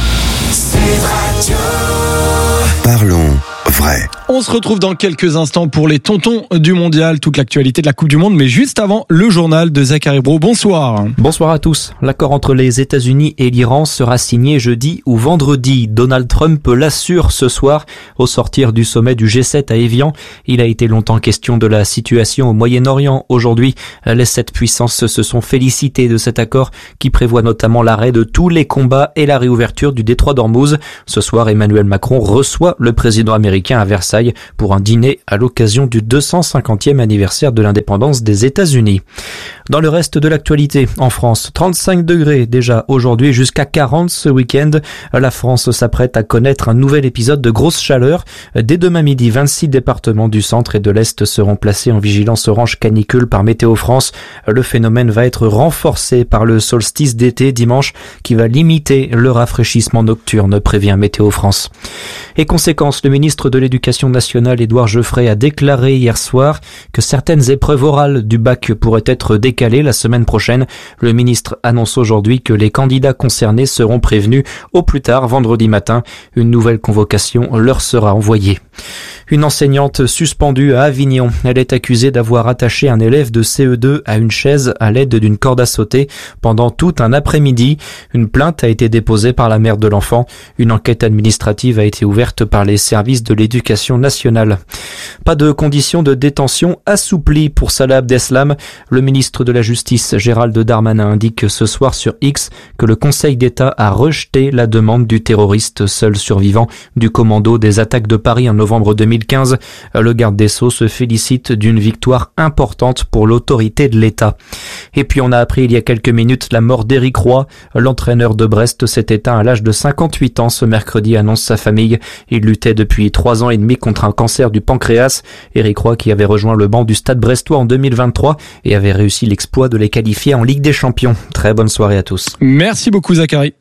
Speaker 2: Parlons vrai.
Speaker 7: On se retrouve dans quelques instants pour les tontons du mondial, toute l'actualité de la Coupe du Monde, mais juste avant, le journal de Zachary Bro. Bonsoir.
Speaker 4: Bonsoir à tous. L'accord entre les États-Unis et l'Iran sera signé jeudi ou vendredi. Donald Trump l'assure ce soir au sortir du sommet du G sept à Évian. Il a été longtemps question de la situation au Moyen-Orient. Aujourd'hui, les sept puissances se sont félicitées de cet accord qui prévoit notamment l'arrêt de tous les combats et la réouverture du détroit d'Ormuz. Ce soir, Emmanuel Macron reçoit le président américain à Versailles pour un dîner à l'occasion du deux cent cinquantième anniversaire de l'indépendance des États-Unis. Dans le reste de l'actualité, en France, trente-cinq degrés déjà aujourd'hui, jusqu'à quarante ce week-end. La France s'apprête à connaître un nouvel épisode de grosse chaleur. Dès demain midi, vingt-six départements du centre et de l'Est seront placés en vigilance orange canicule par Météo France. Le phénomène va être renforcé par le solstice d'été dimanche qui va limiter le rafraîchissement nocturne, prévient Météo France. Et conséquence, le ministre de l'Éducation nationale, Édouard Geoffrey, a déclaré hier soir que certaines épreuves orales du bac pourraient être décalées la semaine prochaine. Le ministre annonce aujourd'hui que les candidats concernés seront prévenus au plus tard vendredi matin. Une nouvelle convocation leur sera envoyée. Une enseignante suspendue à Avignon. Elle est accusée d'avoir attaché un élève de C E deux à une chaise à l'aide d'une corde à sauter pendant tout un après-midi. Une plainte a été déposée par la mère de l'enfant. Une enquête administrative a été ouverte par les services de l'éducation nationale. Pas de conditions de détention assouplies pour Salah Abdeslam. Le ministre de la Justice, Gérald Darmanin, indique ce soir sur X que le Conseil d'État a rejeté la demande du terroriste seul survivant du commando des attaques de Paris en novembre deux mille quinze. Le garde des Sceaux se félicite d'une victoire importante pour l'autorité de l'État. Et puis on a appris il y a quelques minutes la mort d'Éric Roy. L'entraîneur de Brest s'est éteint à l'âge de cinquante-huit ans ce mercredi, annonce sa famille. Il luttait depuis trois ans et demi contre un cancer du pancréas. Éric Roy qui avait rejoint le banc du Stade brestois en deux mille vingt-trois et avait réussi l'exploit de les qualifier en Ligue des Champions. Très bonne soirée à tous.
Speaker 7: Merci beaucoup Zachary.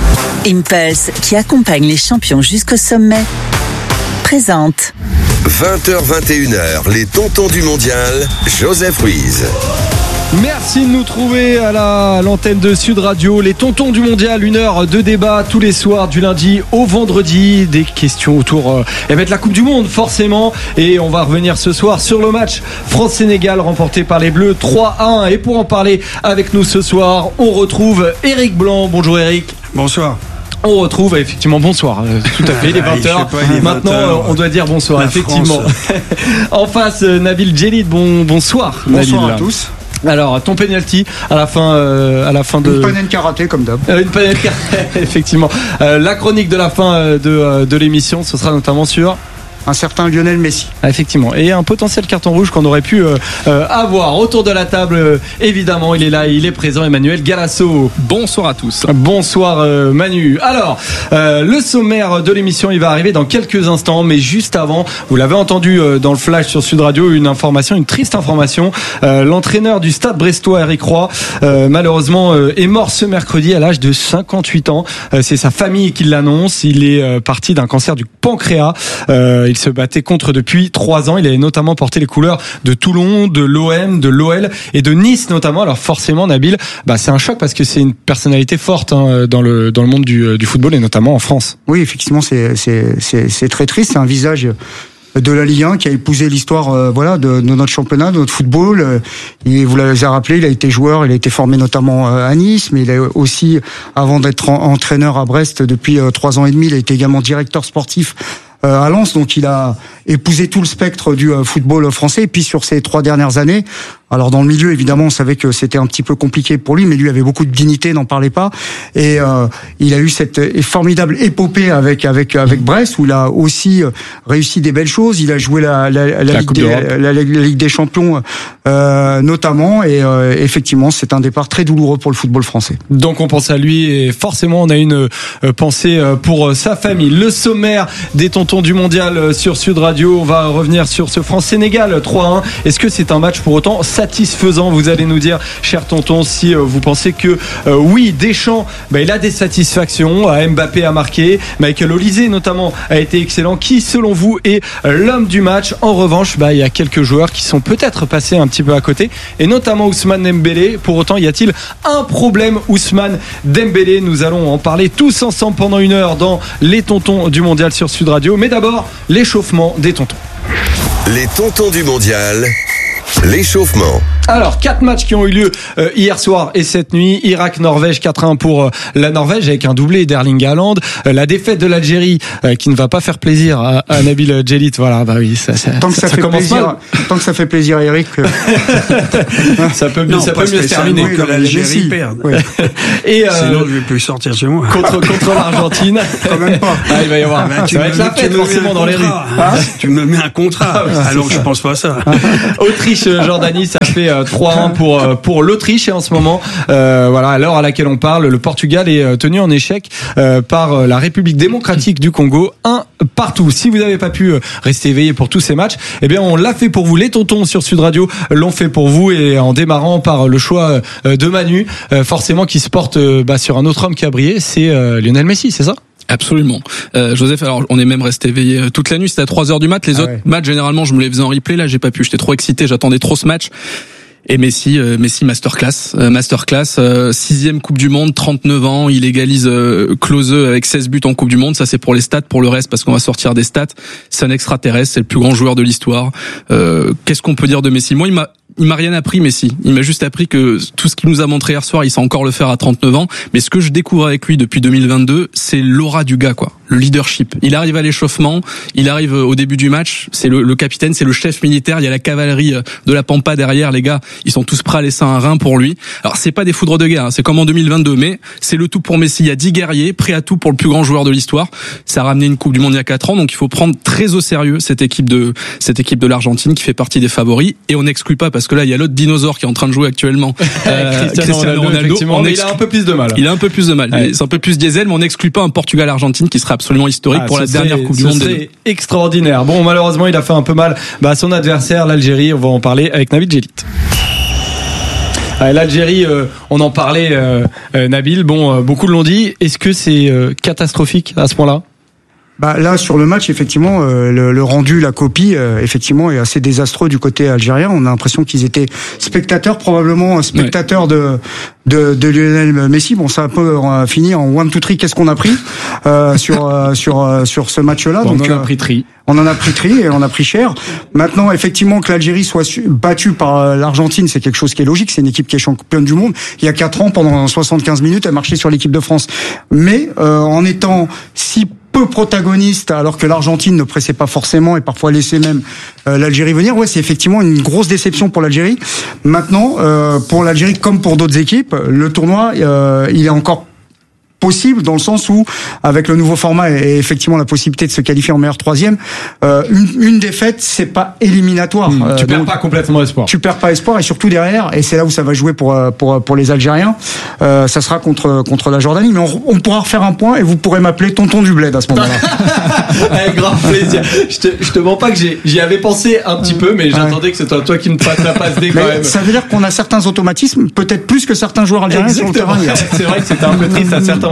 Speaker 5: Impulse, qui accompagne les champions jusqu'au sommet, présente.
Speaker 2: vingt heures vingt et une heures, les tontons du mondial, Joseph Ruiz.
Speaker 7: Merci de nous trouver à la, à l'antenne de Sud Radio. Les tontons du mondial, une heure de débat tous les soirs du lundi au vendredi. Des questions autour euh, eh ben de la Coupe du Monde forcément. Et on va revenir ce soir sur le match France-Sénégal remporté par les Bleus trois à un. Et pour en parler avec nous ce soir, on retrouve Eric Blanc. Bonjour Eric.
Speaker 10: Bonsoir.
Speaker 7: On retrouve effectivement bonsoir, euh, tout à fait, les vingt heures. Maintenant, euh, on doit dire bonsoir, la effectivement. En face, euh, Nabil Djellit, bon, bonsoir.
Speaker 10: Bonsoir
Speaker 7: Nabil.
Speaker 10: à tous.
Speaker 7: Alors, ton penalty à la fin, euh, à la fin de.
Speaker 10: Une panel karaté comme d'hab.
Speaker 7: Euh, une panel karaté, effectivement. Euh, la chronique de la fin euh, de, euh, de l'émission, ce sera notamment sur.
Speaker 10: Un certain Lionel Messi.
Speaker 7: Ah, effectivement. Et un potentiel carton rouge qu'on aurait pu euh, euh, avoir autour de la table. Euh, évidemment, il est là, il est présent, Emmanuel Galasso.
Speaker 11: Bonsoir à tous.
Speaker 7: Bonsoir euh, Manu. Alors, euh, le sommaire de l'émission, il va arriver dans quelques instants, mais juste avant, vous l'avez entendu euh, dans le flash sur Sud Radio, une information, une triste information. Euh, l'entraîneur du Stade brestois, Éric Roy, euh, malheureusement euh, est mort ce mercredi à l'âge de cinquante-huit ans. Euh, c'est sa famille qui l'annonce. Il est euh, parti d'un cancer du pancréas. Euh, Il se battait contre depuis trois ans. Il avait notamment porté les couleurs de Toulon, de l'O M, de l'O L et de Nice notamment. Alors forcément, Nabil, bah c'est un choc parce que c'est une personnalité forte hein, dans le dans le monde du, du football et notamment en France.
Speaker 10: Oui, effectivement, c'est c'est c'est, c'est très triste. C'est un visage de la Ligue un, qui a épousé l'histoire euh, voilà de, de notre championnat, de notre football. Et vous l'avez rappelé, il a été joueur, il a été formé notamment à Nice, mais il a aussi, avant d'être en, entraîneur à Brest depuis euh, trois ans et demi, il a été également directeur sportif euh, à Lens. Donc il a épousé tout le spectre du euh, football français. Et puis sur ces trois dernières années, alors dans le milieu, évidemment, on savait que c'était un petit peu compliqué pour lui, mais lui avait beaucoup de dignité, n'en parlait pas. Et euh, il a eu cette formidable épopée avec avec avec Brest, où il a aussi réussi des belles choses. Il a joué la la, la, la, Ligue, des, la, la, la Ligue des Champions, euh, notamment. Et euh, effectivement, c'est un départ très douloureux pour le football français.
Speaker 7: Donc on pense à lui et forcément on a une euh, pensée pour sa famille. Le sommaire des tontons du mondial sur Sud Radio. On va revenir sur ce France-Sénégal trois un. Est-ce que c'est un match pour autant satisfaisant? Vous allez nous dire, cher tonton, si euh, vous pensez que euh, oui, Deschamps, bah, il a des satisfactions. Mbappé a marqué, Michael Olise notamment a été excellent. Qui, selon vous, est l'homme du match? En revanche, bah, il y a quelques joueurs qui sont peut-être passés un petit peu à côté, et notamment Ousmane Dembélé. Pour autant, y a-t-il un problème, Ousmane Dembélé? Nous allons en parler tous ensemble pendant une heure dans les tontons du mondial sur Sud Radio. Mais d'abord, l'échauffement des tontons.
Speaker 2: Les tontons du mondial. L'échauffement.
Speaker 7: Alors, quatre matchs qui ont eu lieu euh, hier soir et cette nuit. Irak-Norvège quatre un pour euh, la Norvège avec un doublé d'Erling Haaland. Euh, la défaite de l'Algérie euh, qui ne va pas faire plaisir à, à Nabil Djellit. Voilà, bah oui, ça, ça,
Speaker 10: tant que ça, ça, ça fait plaisir, mal. Tant que ça fait plaisir, Eric. Euh...
Speaker 7: ça peut, non, ça peut mieux se terminer
Speaker 1: que l'Algérie perde. Oui.
Speaker 7: Et euh,
Speaker 1: sinon, je vais plus sortir chez moi.
Speaker 7: Contre contre l'Argentine.
Speaker 10: Quand même pas.
Speaker 7: Ah, il va y avoir.
Speaker 1: Ah, bah,
Speaker 7: ça va être la fête forcément dans les rues.
Speaker 1: Hein, tu me mets un contrat. Ah, alors je pense pas à ça.
Speaker 7: Autriche-Jordanie, ça fait euh, trois un pour pour l'Autriche, et en ce moment, euh, voilà, à l'heure à laquelle on parle, le Portugal est tenu en échec euh, par la République démocratique du Congo, un partout. Si vous n'avez pas pu rester éveillé pour tous ces matchs, eh bien on l'a fait pour vous. Les tontons sur Sud Radio l'ont fait pour vous, et en démarrant par le choix de Manu, forcément qui se porte bah, sur un autre homme qui a brillé, c'est euh, Lionel Messi, c'est ça?
Speaker 11: Absolument. Euh, Joseph, alors on est même resté éveillé toute la nuit, c'était à trois heures du mat. Les ah autres ouais. matchs, généralement, je me les faisais en replay. Là, j'ai pas pu, j'étais trop excité, j'attendais trop ce match. Et Messi, euh, Messi masterclass, euh, masterclass, euh, sixième Coupe du Monde, trente-neuf ans, il égalise euh, Klose avec seize buts en Coupe du Monde. Ça c'est pour les stats, pour le reste, parce qu'on va sortir des stats. C'est un extraterrestre, c'est le plus grand joueur de l'histoire. Euh, qu'est-ce qu'on peut dire de Messi? Moi, il m'a Il m'a rien appris, Messi. Il m'a juste appris que tout ce qu'il nous a montré hier soir, il sait encore le faire à trente-neuf ans. Mais ce que je découvre avec lui depuis deux mille vingt-deux, c'est l'aura du gars, quoi. Le leadership. Il arrive à l'échauffement, il arrive au début du match, c'est le, le capitaine, c'est le chef militaire, il y a la cavalerie de la Pampa derrière, les gars, ils sont tous prêts à laisser un rein pour lui. Alors c'est pas des foudres de guerre, hein, c'est comme en deux mille vingt-deux, mais c'est le tout pour Messi. Il y a dix guerriers, prêts à tout pour le plus grand joueur de l'histoire. Ça a ramené une Coupe du Monde il y a quatre ans, donc il faut prendre très au sérieux cette équipe de, cette équipe de l'Argentine qui fait partie des favoris, et on n'exclut pas, parce que là, il y a l'autre dinosaure qui est en train de jouer actuellement.
Speaker 7: Euh, Cristiano, Cristiano Ronaldo, Ronaldo on exclu... il a un peu plus de mal.
Speaker 11: Il a un peu plus de mal. Ouais. C'est un peu plus diesel, mais on n'exclut pas un Portugal-Argentine qui serait absolument historique ah, pour la dernière Coupe du Monde.
Speaker 7: C'est extraordinaire. Bon, malheureusement, il a fait un peu mal bah, à son adversaire, l'Algérie. On va en parler avec Nabil Djellit. L'Algérie, euh, on en parlait, euh, euh, Nabil. Bon, euh, beaucoup l'ont dit. Est-ce que c'est euh, catastrophique à ce point-là?
Speaker 10: Bah là sur le match effectivement euh, le, le rendu, la copie euh, effectivement est assez désastreux du côté algérien. On a l'impression qu'ils étaient spectateurs, probablement spectateurs ouais. de, de de Lionel Messi. Bon, ça a un peu euh, fini en one two three. Qu'est-ce qu'on a pris euh, sur euh, sur euh, sur ce match-là?
Speaker 7: Bon, donc on en a pris tri.
Speaker 10: On en a pris tri et on a pris cher. Maintenant, effectivement, que l'Algérie soit battue par l'Argentine, c'est quelque chose qui est logique. C'est une équipe qui est championne du monde. Il y a quatre ans, pendant soixante-quinze minutes, elle marchait sur l'équipe de France. Mais euh, en étant si peu protagoniste, alors que l'Argentine ne pressait pas forcément et parfois laissait même euh, l'Algérie venir. Ouais, c'est effectivement une grosse déception pour l'Algérie. Maintenant, euh, pour l'Algérie comme pour d'autres équipes, le tournoi, euh, il est encore possible dans le sens où, avec le nouveau format et effectivement la possibilité de se qualifier en meilleur troisième, euh, une, une défaite, c'est pas éliminatoire.
Speaker 7: Mmh,
Speaker 10: euh,
Speaker 7: tu perds pas complètement espoir.
Speaker 10: Tu perds pas espoir, et surtout derrière, et c'est là où ça va jouer pour pour pour les Algériens. Euh, ça sera contre contre la Jordanie, mais on, on pourra refaire un point et vous pourrez m'appeler Tonton du Bled à ce moment-là.
Speaker 7: Avec grand plaisir. Je te je te mens pas que j'ai j'y avais pensé un petit peu, mais j'attendais ouais. que c'est toi, toi qui me fasse la passe D quand même.
Speaker 10: Ça veut dire qu'on a certains automatismes, peut-être plus que certains joueurs algériens. Exactement. Sur le terrain.
Speaker 7: C'est vrai que c'était un peu triste à certains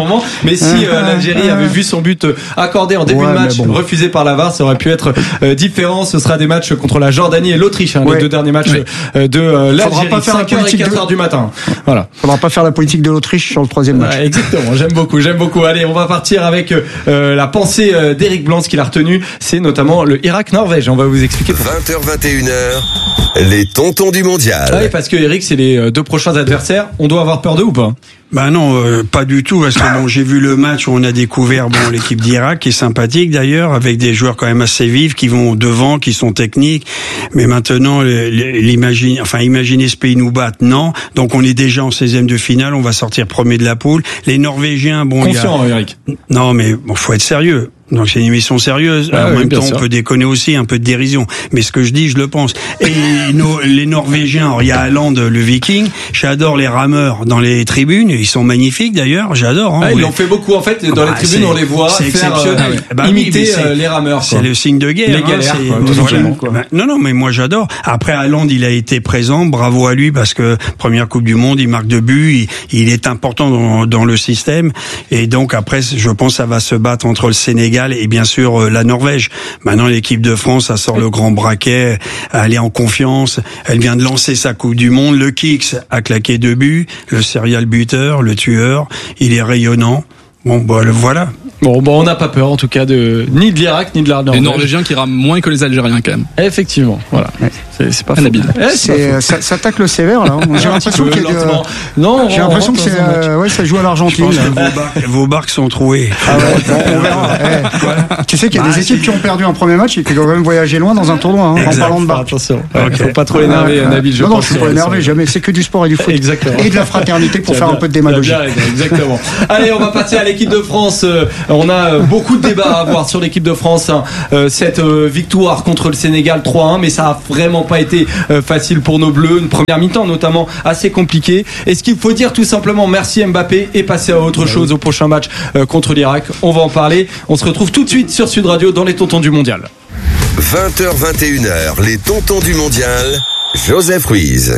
Speaker 7: moment. Mais si euh, l'Algérie avait vu son but accordé en début ouais, de match, bon. refusé par la V A R, ça aurait pu être euh, différent. Ce sera des matchs contre la Jordanie et l'Autriche, hein, ouais. les deux derniers matchs ouais. euh, de euh, l'Algérie. cinq heures et quatre heures du matin. Voilà.
Speaker 10: Faudra pas faire la politique de l'Autriche sur le troisième match.
Speaker 7: Ouais, exactement. J'aime beaucoup, j'aime beaucoup. Allez, on va partir avec euh, la pensée euh, d'Eric Blanc, ce qu'il a retenu, c'est notamment le Irak-Norvège. On va vous expliquer.
Speaker 2: vingt heures vingt et une heures, les tontons du mondial.
Speaker 7: Ah oui, parce que Eric, c'est les deux prochains adversaires. On doit avoir peur d'eux ou pas?
Speaker 1: Bah non, euh, pas du tout, parce que bon, j'ai vu le match où on a découvert bon l'équipe d'Irak, qui est sympathique d'ailleurs, avec des joueurs quand même assez vifs, qui vont devant, qui sont techniques. Mais maintenant, l'imagine, enfin, imaginer ce pays nous battre, non. Donc on est déjà en seizième de finale, on va sortir premier de la poule. Les Norvégiens, bon,
Speaker 7: confiant,
Speaker 1: il y a...
Speaker 7: Eric.
Speaker 1: Non, mais bon, faut être sérieux. Donc c'est une émission sérieuse. Ah, en oui, même temps, sûr. On peut déconner aussi, un peu de dérision. Mais ce que je dis, je le pense. Et nos, les Norvégiens, alors, il y a Haaland, le Viking. J'adore les rameurs dans les tribunes. Ils sont magnifiques d'ailleurs. J'adore. Hein,
Speaker 7: ah, ils
Speaker 1: les...
Speaker 7: l'ont fait beaucoup en fait. Dans ah, les tribunes, on les voit
Speaker 1: c'est
Speaker 7: faire
Speaker 1: exceptionnel.
Speaker 7: Euh, bah, imiter oui, euh, les rameurs.
Speaker 1: C'est le signe de guerre.
Speaker 7: Les galères.
Speaker 1: Hein,
Speaker 7: quoi,
Speaker 1: voilà. quoi. Bah, non, non, mais moi j'adore. Après Haaland, il a été présent. Bravo à lui parce que première Coupe du Monde, il marque deux buts. Il, il est important dans, dans le système. Et donc après, je pense que ça va se battre entre le Sénégal et bien sûr la Norvège. Maintenant, l'équipe de France, ça sort le grand braquet, elle est en confiance, elle vient de lancer sa Coupe du Monde, le Kicks a claqué deux buts, le serial buteur, le tueur, il est rayonnant. Bon, bah, voilà.
Speaker 7: Bon, bon, on n'a pas peur, en tout cas, de, ni de l'Irak, ni de la Norvège.
Speaker 11: Les Norvégiens qui rament moins que les Algériens, quand même.
Speaker 7: Effectivement, voilà. Ouais. C'est, c'est pas
Speaker 11: habile.
Speaker 7: Eh,
Speaker 10: c'est, ça, ça tacle sévère, là. J'ai l'impression qu'il y a de...
Speaker 7: Non,
Speaker 10: j'ai l'impression que c'est, euh, ouais, ça joue à l'Argentine.
Speaker 1: Je pense que vos, barques, vos barques sont trouées.
Speaker 10: Ah ouais, bon, on verra. Eh, ouais. Tu sais qu'il y a bah, des équipes c'est... qui ont perdu un premier match et qui doivent quand même voyager loin dans un tournoi, hein, en parlant de barques.
Speaker 7: Attention. Okay. Faut pas trop l'énerver, ouais, Nabil, je
Speaker 10: non,
Speaker 7: pense.
Speaker 10: Non, je suis pas énervé, jamais. C'est que du sport et du foot.
Speaker 7: Exactement.
Speaker 10: Et de la fraternité pour faire un peu de démagogie.
Speaker 7: Exactement. Allez, on va passer à l'équipe de France. On a beaucoup de débats à avoir sur l'équipe de France. Cette victoire contre le Sénégal trois un, mais ça a vraiment pas été facile pour nos Bleus. Une première mi-temps notamment assez compliquée. Est-ce qu'il faut dire tout simplement merci Mbappé et passer à autre chose au prochain match contre l'Irak? On va en parler. On se retrouve tout de suite sur Sud Radio dans les Tontons du Mondial.
Speaker 2: vingt heures vingt et une heures, les Tontons du Mondial. Joseph Ruiz.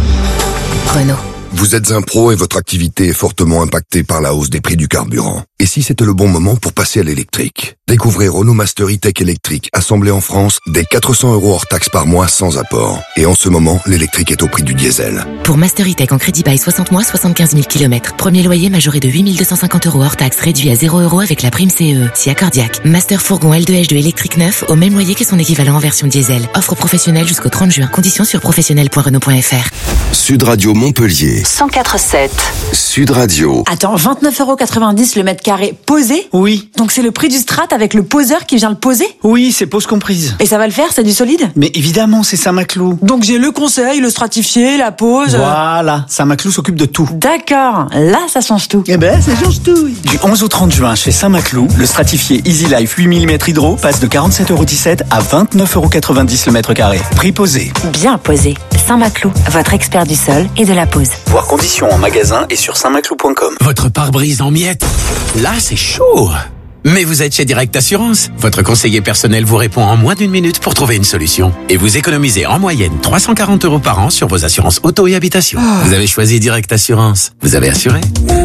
Speaker 26: Renault.
Speaker 6: Vous êtes un pro et votre activité est fortement impactée par la hausse des prix du carburant. Et si c'était le bon moment pour passer à l'électrique? Découvrez Renault Master E-Tech électrique, assemblé en France, dès quatre cents euros hors taxe par mois sans apport. Et en ce moment, l'électrique est au prix du diesel.
Speaker 26: Pour Master E-Tech en crédit bail soixante mois, soixante-quinze mille kilomètres. Premier loyer majoré de huit mille deux cent cinquante euros hors taxe, réduit à zéro euros avec la prime C E E. Si accordiaque. Master Fourgon L deux H deux électrique neuf, au même loyer que son équivalent en version diesel. Offre professionnelle jusqu'au trente juin. Conditions sur professionnel point renault point f r.
Speaker 2: Sud Radio Montpellier.
Speaker 27: cent quatre sept.
Speaker 2: Sud Radio.
Speaker 27: Attends, vingt-neuf euros quatre-vingt-dix le mètre carré posé?
Speaker 12: Oui.
Speaker 27: Donc c'est le prix du strat avec le poseur qui vient le poser?
Speaker 12: Oui, c'est pose comprise.
Speaker 27: Et ça va le faire, c'est du solide?
Speaker 12: Mais évidemment, c'est Saint-Maclou.
Speaker 27: Donc j'ai le conseil, le stratifié, la pose.
Speaker 12: Voilà, Saint-Maclou s'occupe de tout.
Speaker 27: D'accord, là ça change tout.
Speaker 12: Eh ben, ça change tout. Oui. Du onze au trente juin, chez Saint-Maclou, le stratifié Easy Life huit millimètres hydro passe de quarante-sept euros dix-sept à vingt-neuf euros quatre-vingt-dix le mètre carré. Prix posé.
Speaker 27: Bien posé. Saint-Maclou, votre expert du sol et de la pose.
Speaker 12: Voir conditions en magasin et sur saint maclou point com.
Speaker 3: Votre pare-brise en miettes. Là, c'est chaud. Mais vous êtes chez Direct Assurance. Votre conseiller personnel vous répond en moins d'une minute pour trouver une solution. Et vous économisez en moyenne trois cent quarante euros par an sur vos assurances auto et habitation. Oh. Vous avez choisi Direct Assurance. Vous avez assuré.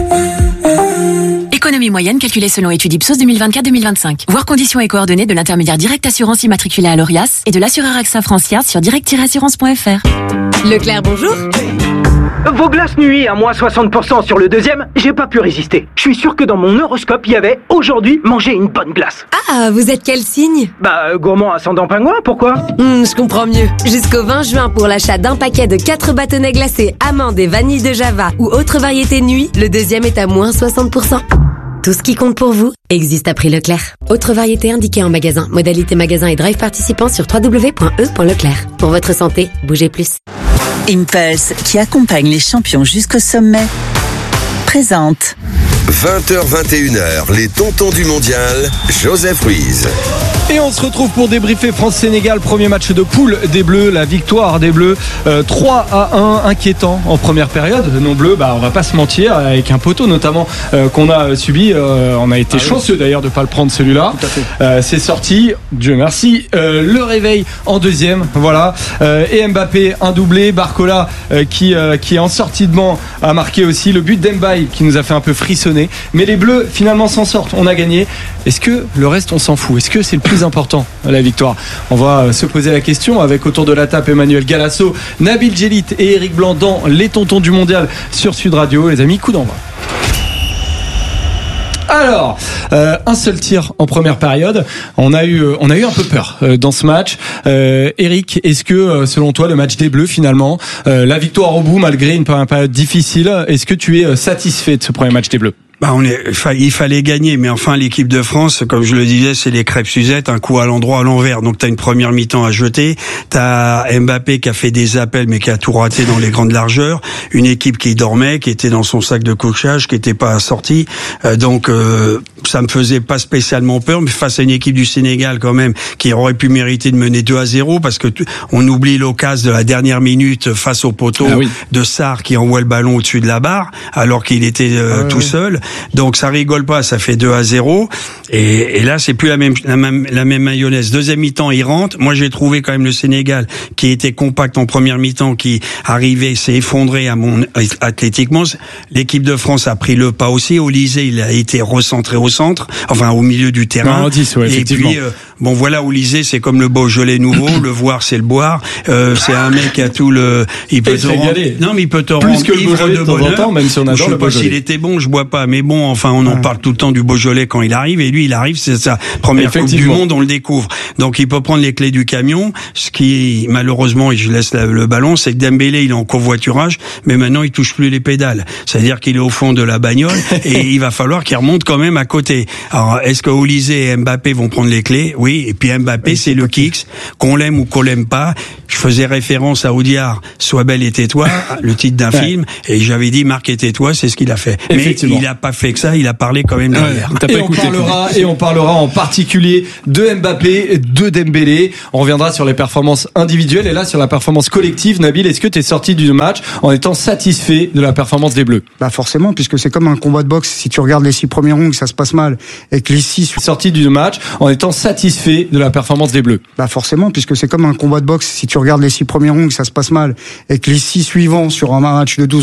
Speaker 26: Économie moyenne calculée selon étude Ipsos deux mille vingt-quatre deux mille vingt-cinq. Voir conditions et coordonnées de l'intermédiaire Direct Assurance immatriculé à l'Orias et de l'assureur AXA Francia sur direct tiret assurance point f r.
Speaker 27: Leclerc, bonjour.
Speaker 14: Vos glaces nuit à moins soixante pour cent sur le deuxième, j'ai pas pu résister. Je suis sûr que dans mon horoscope, il y avait aujourd'hui manger une bonne glace.
Speaker 27: Ah, vous êtes quel signe?
Speaker 14: Bah, gourmand ascendant pingouin, pourquoi?
Speaker 27: Hmm, je comprends mieux. Jusqu'au vingt juin, pour l'achat d'un paquet de quatre bâtonnets glacés, amandes et vanille de Java ou autres variétés nuit, le deuxième est à moins soixante pour cent. Tout ce qui compte pour vous existe à prix Leclerc. Autre variété indiquée en magasin. Modalité magasin et drive participant sur w w w point e point leclerc. Pour votre santé, bougez plus. Impulse, qui accompagne les champions jusqu'au sommet, présente.
Speaker 2: vingt heures vingt et une heures, les Tontons du Mondial, Joseph Ruiz.
Speaker 7: Et on se retrouve pour débriefer France-Sénégal, premier match de poule des Bleus, la victoire des Bleus, euh, trois à un, inquiétant en première période. Nos Bleus, bah, on va pas se mentir, avec un poteau notamment euh, qu'on a subi, euh, on a été ah, chanceux oui. d'ailleurs de pas le prendre celui-là. Euh, c'est sorti, Dieu merci. Euh, le réveil en deuxième, voilà. Euh, et Mbappé, un doublé, Barcola euh, qui, euh, qui est en sortie de banc a marqué aussi le but d'Mbaye qui nous a fait un peu frissonner. donné. Mais les Bleus finalement s'en sortent. On a gagné. Est-ce que le reste on s'en fout? Est-ce que c'est le plus important, la victoire? On va se poser la question avec autour de la table Emmanuel Galasso, Nabil Djellit et Eric Blanc dans Les Tontons du Mondial sur Sud Radio. Les amis, coup d'envoi. Alors, euh, un seul tir en première période. On a eu, on a eu un peu peur euh, dans ce match. Euh, Eric, est-ce que, euh, selon toi, le match des Bleus, finalement, euh, la victoire au bout, malgré une période difficile, est-ce que tu es satisfait de ce premier match des Bleus?
Speaker 1: Bah on est, il fallait gagner, mais enfin l'équipe de France, comme je le disais, c'est les crêpes Suzette, un coup à l'endroit, à l'envers. Donc t'as une première mi-temps à jeter, t'as Mbappé qui a fait des appels mais qui a tout raté dans les grandes largeurs, une équipe qui dormait, qui était dans son sac de couchage, qui était pas sortie. Euh, donc euh, ça me faisait pas spécialement peur, mais face à une équipe du Sénégal quand même qui aurait pu mériter de mener deux à zéro, parce que t- on oublie l'occasion de la dernière minute face au poteau ah oui. de Sarr qui envoie le ballon au-dessus de la barre alors qu'il était euh, ah tout oui. seul. Donc ça rigole pas, ça fait deux à zéro. Et, et là, c'est plus la même, la même la même mayonnaise. Deuxième mi-temps, il rentre. Moi, j'ai trouvé quand même le Sénégal qui était compact en première mi-temps, qui arrivait, s'est effondré à mon athlétiquement. L'équipe de France a pris le pas aussi. Olysée, il a été recentré au centre, enfin au milieu du terrain.
Speaker 7: Non, dix, ouais,
Speaker 1: et puis euh, bon, voilà, Olysée, c'est comme le Beaujolais nouveau. Le voir, c'est le boire. Euh, c'est un mec qui a tout le. Il peut te rendre. Non, mais il peut te rendre
Speaker 7: plus que le Beaujolais de, de bonheur. Temps, même si on adore
Speaker 1: je sais
Speaker 7: le
Speaker 1: pas
Speaker 7: Beaujolais.
Speaker 1: S'il était bon, je bois pas, mais bon, enfin, on en ouais. parle tout le temps du Beaujolais quand il arrive, et lui, il arrive, c'est sa première Coupe du Monde, on le découvre. Donc, il peut prendre les clés du camion. Ce qui, malheureusement, et je laisse la, le ballon, c'est que Dembélé, il est en covoiturage, mais maintenant, il touche plus les pédales. C'est-à-dire qu'il est au fond de la bagnole, et il va falloir qu'il remonte quand même à côté. Alors, est-ce que Olysée et Mbappé vont prendre les clés? Oui. Et puis Mbappé, oui, c'est, c'est le kicks, qu'on l'aime ou qu'on l'aime pas. Je faisais référence à Audiard, Sois belle et tais-toi, le titre d'un ouais. film, et j'avais dit Marc et tais-toi, c'est ce qu'il a fait. Mais il a pas fait que ça, il a parlé quand même derrière.
Speaker 7: Ouais, et, on parlera, et on parlera en particulier de Mbappé, de Dembélé. On reviendra sur les performances individuelles et là sur la performance collective. Nabil, est-ce que tu es sorti du match en étant satisfait de la performance des Bleus?
Speaker 10: Bah forcément, puisque c'est comme un combat de boxe. Si tu regardes les six premiers rounds, ça se passe mal, et que les six
Speaker 7: sorti du match en étant satisfait de la performance des Bleus.
Speaker 10: Bah forcément, puisque c'est comme un combat de boxe. Si tu regardes les six premiers rounds, ça se passe mal, et que les six suivants sur un match de douze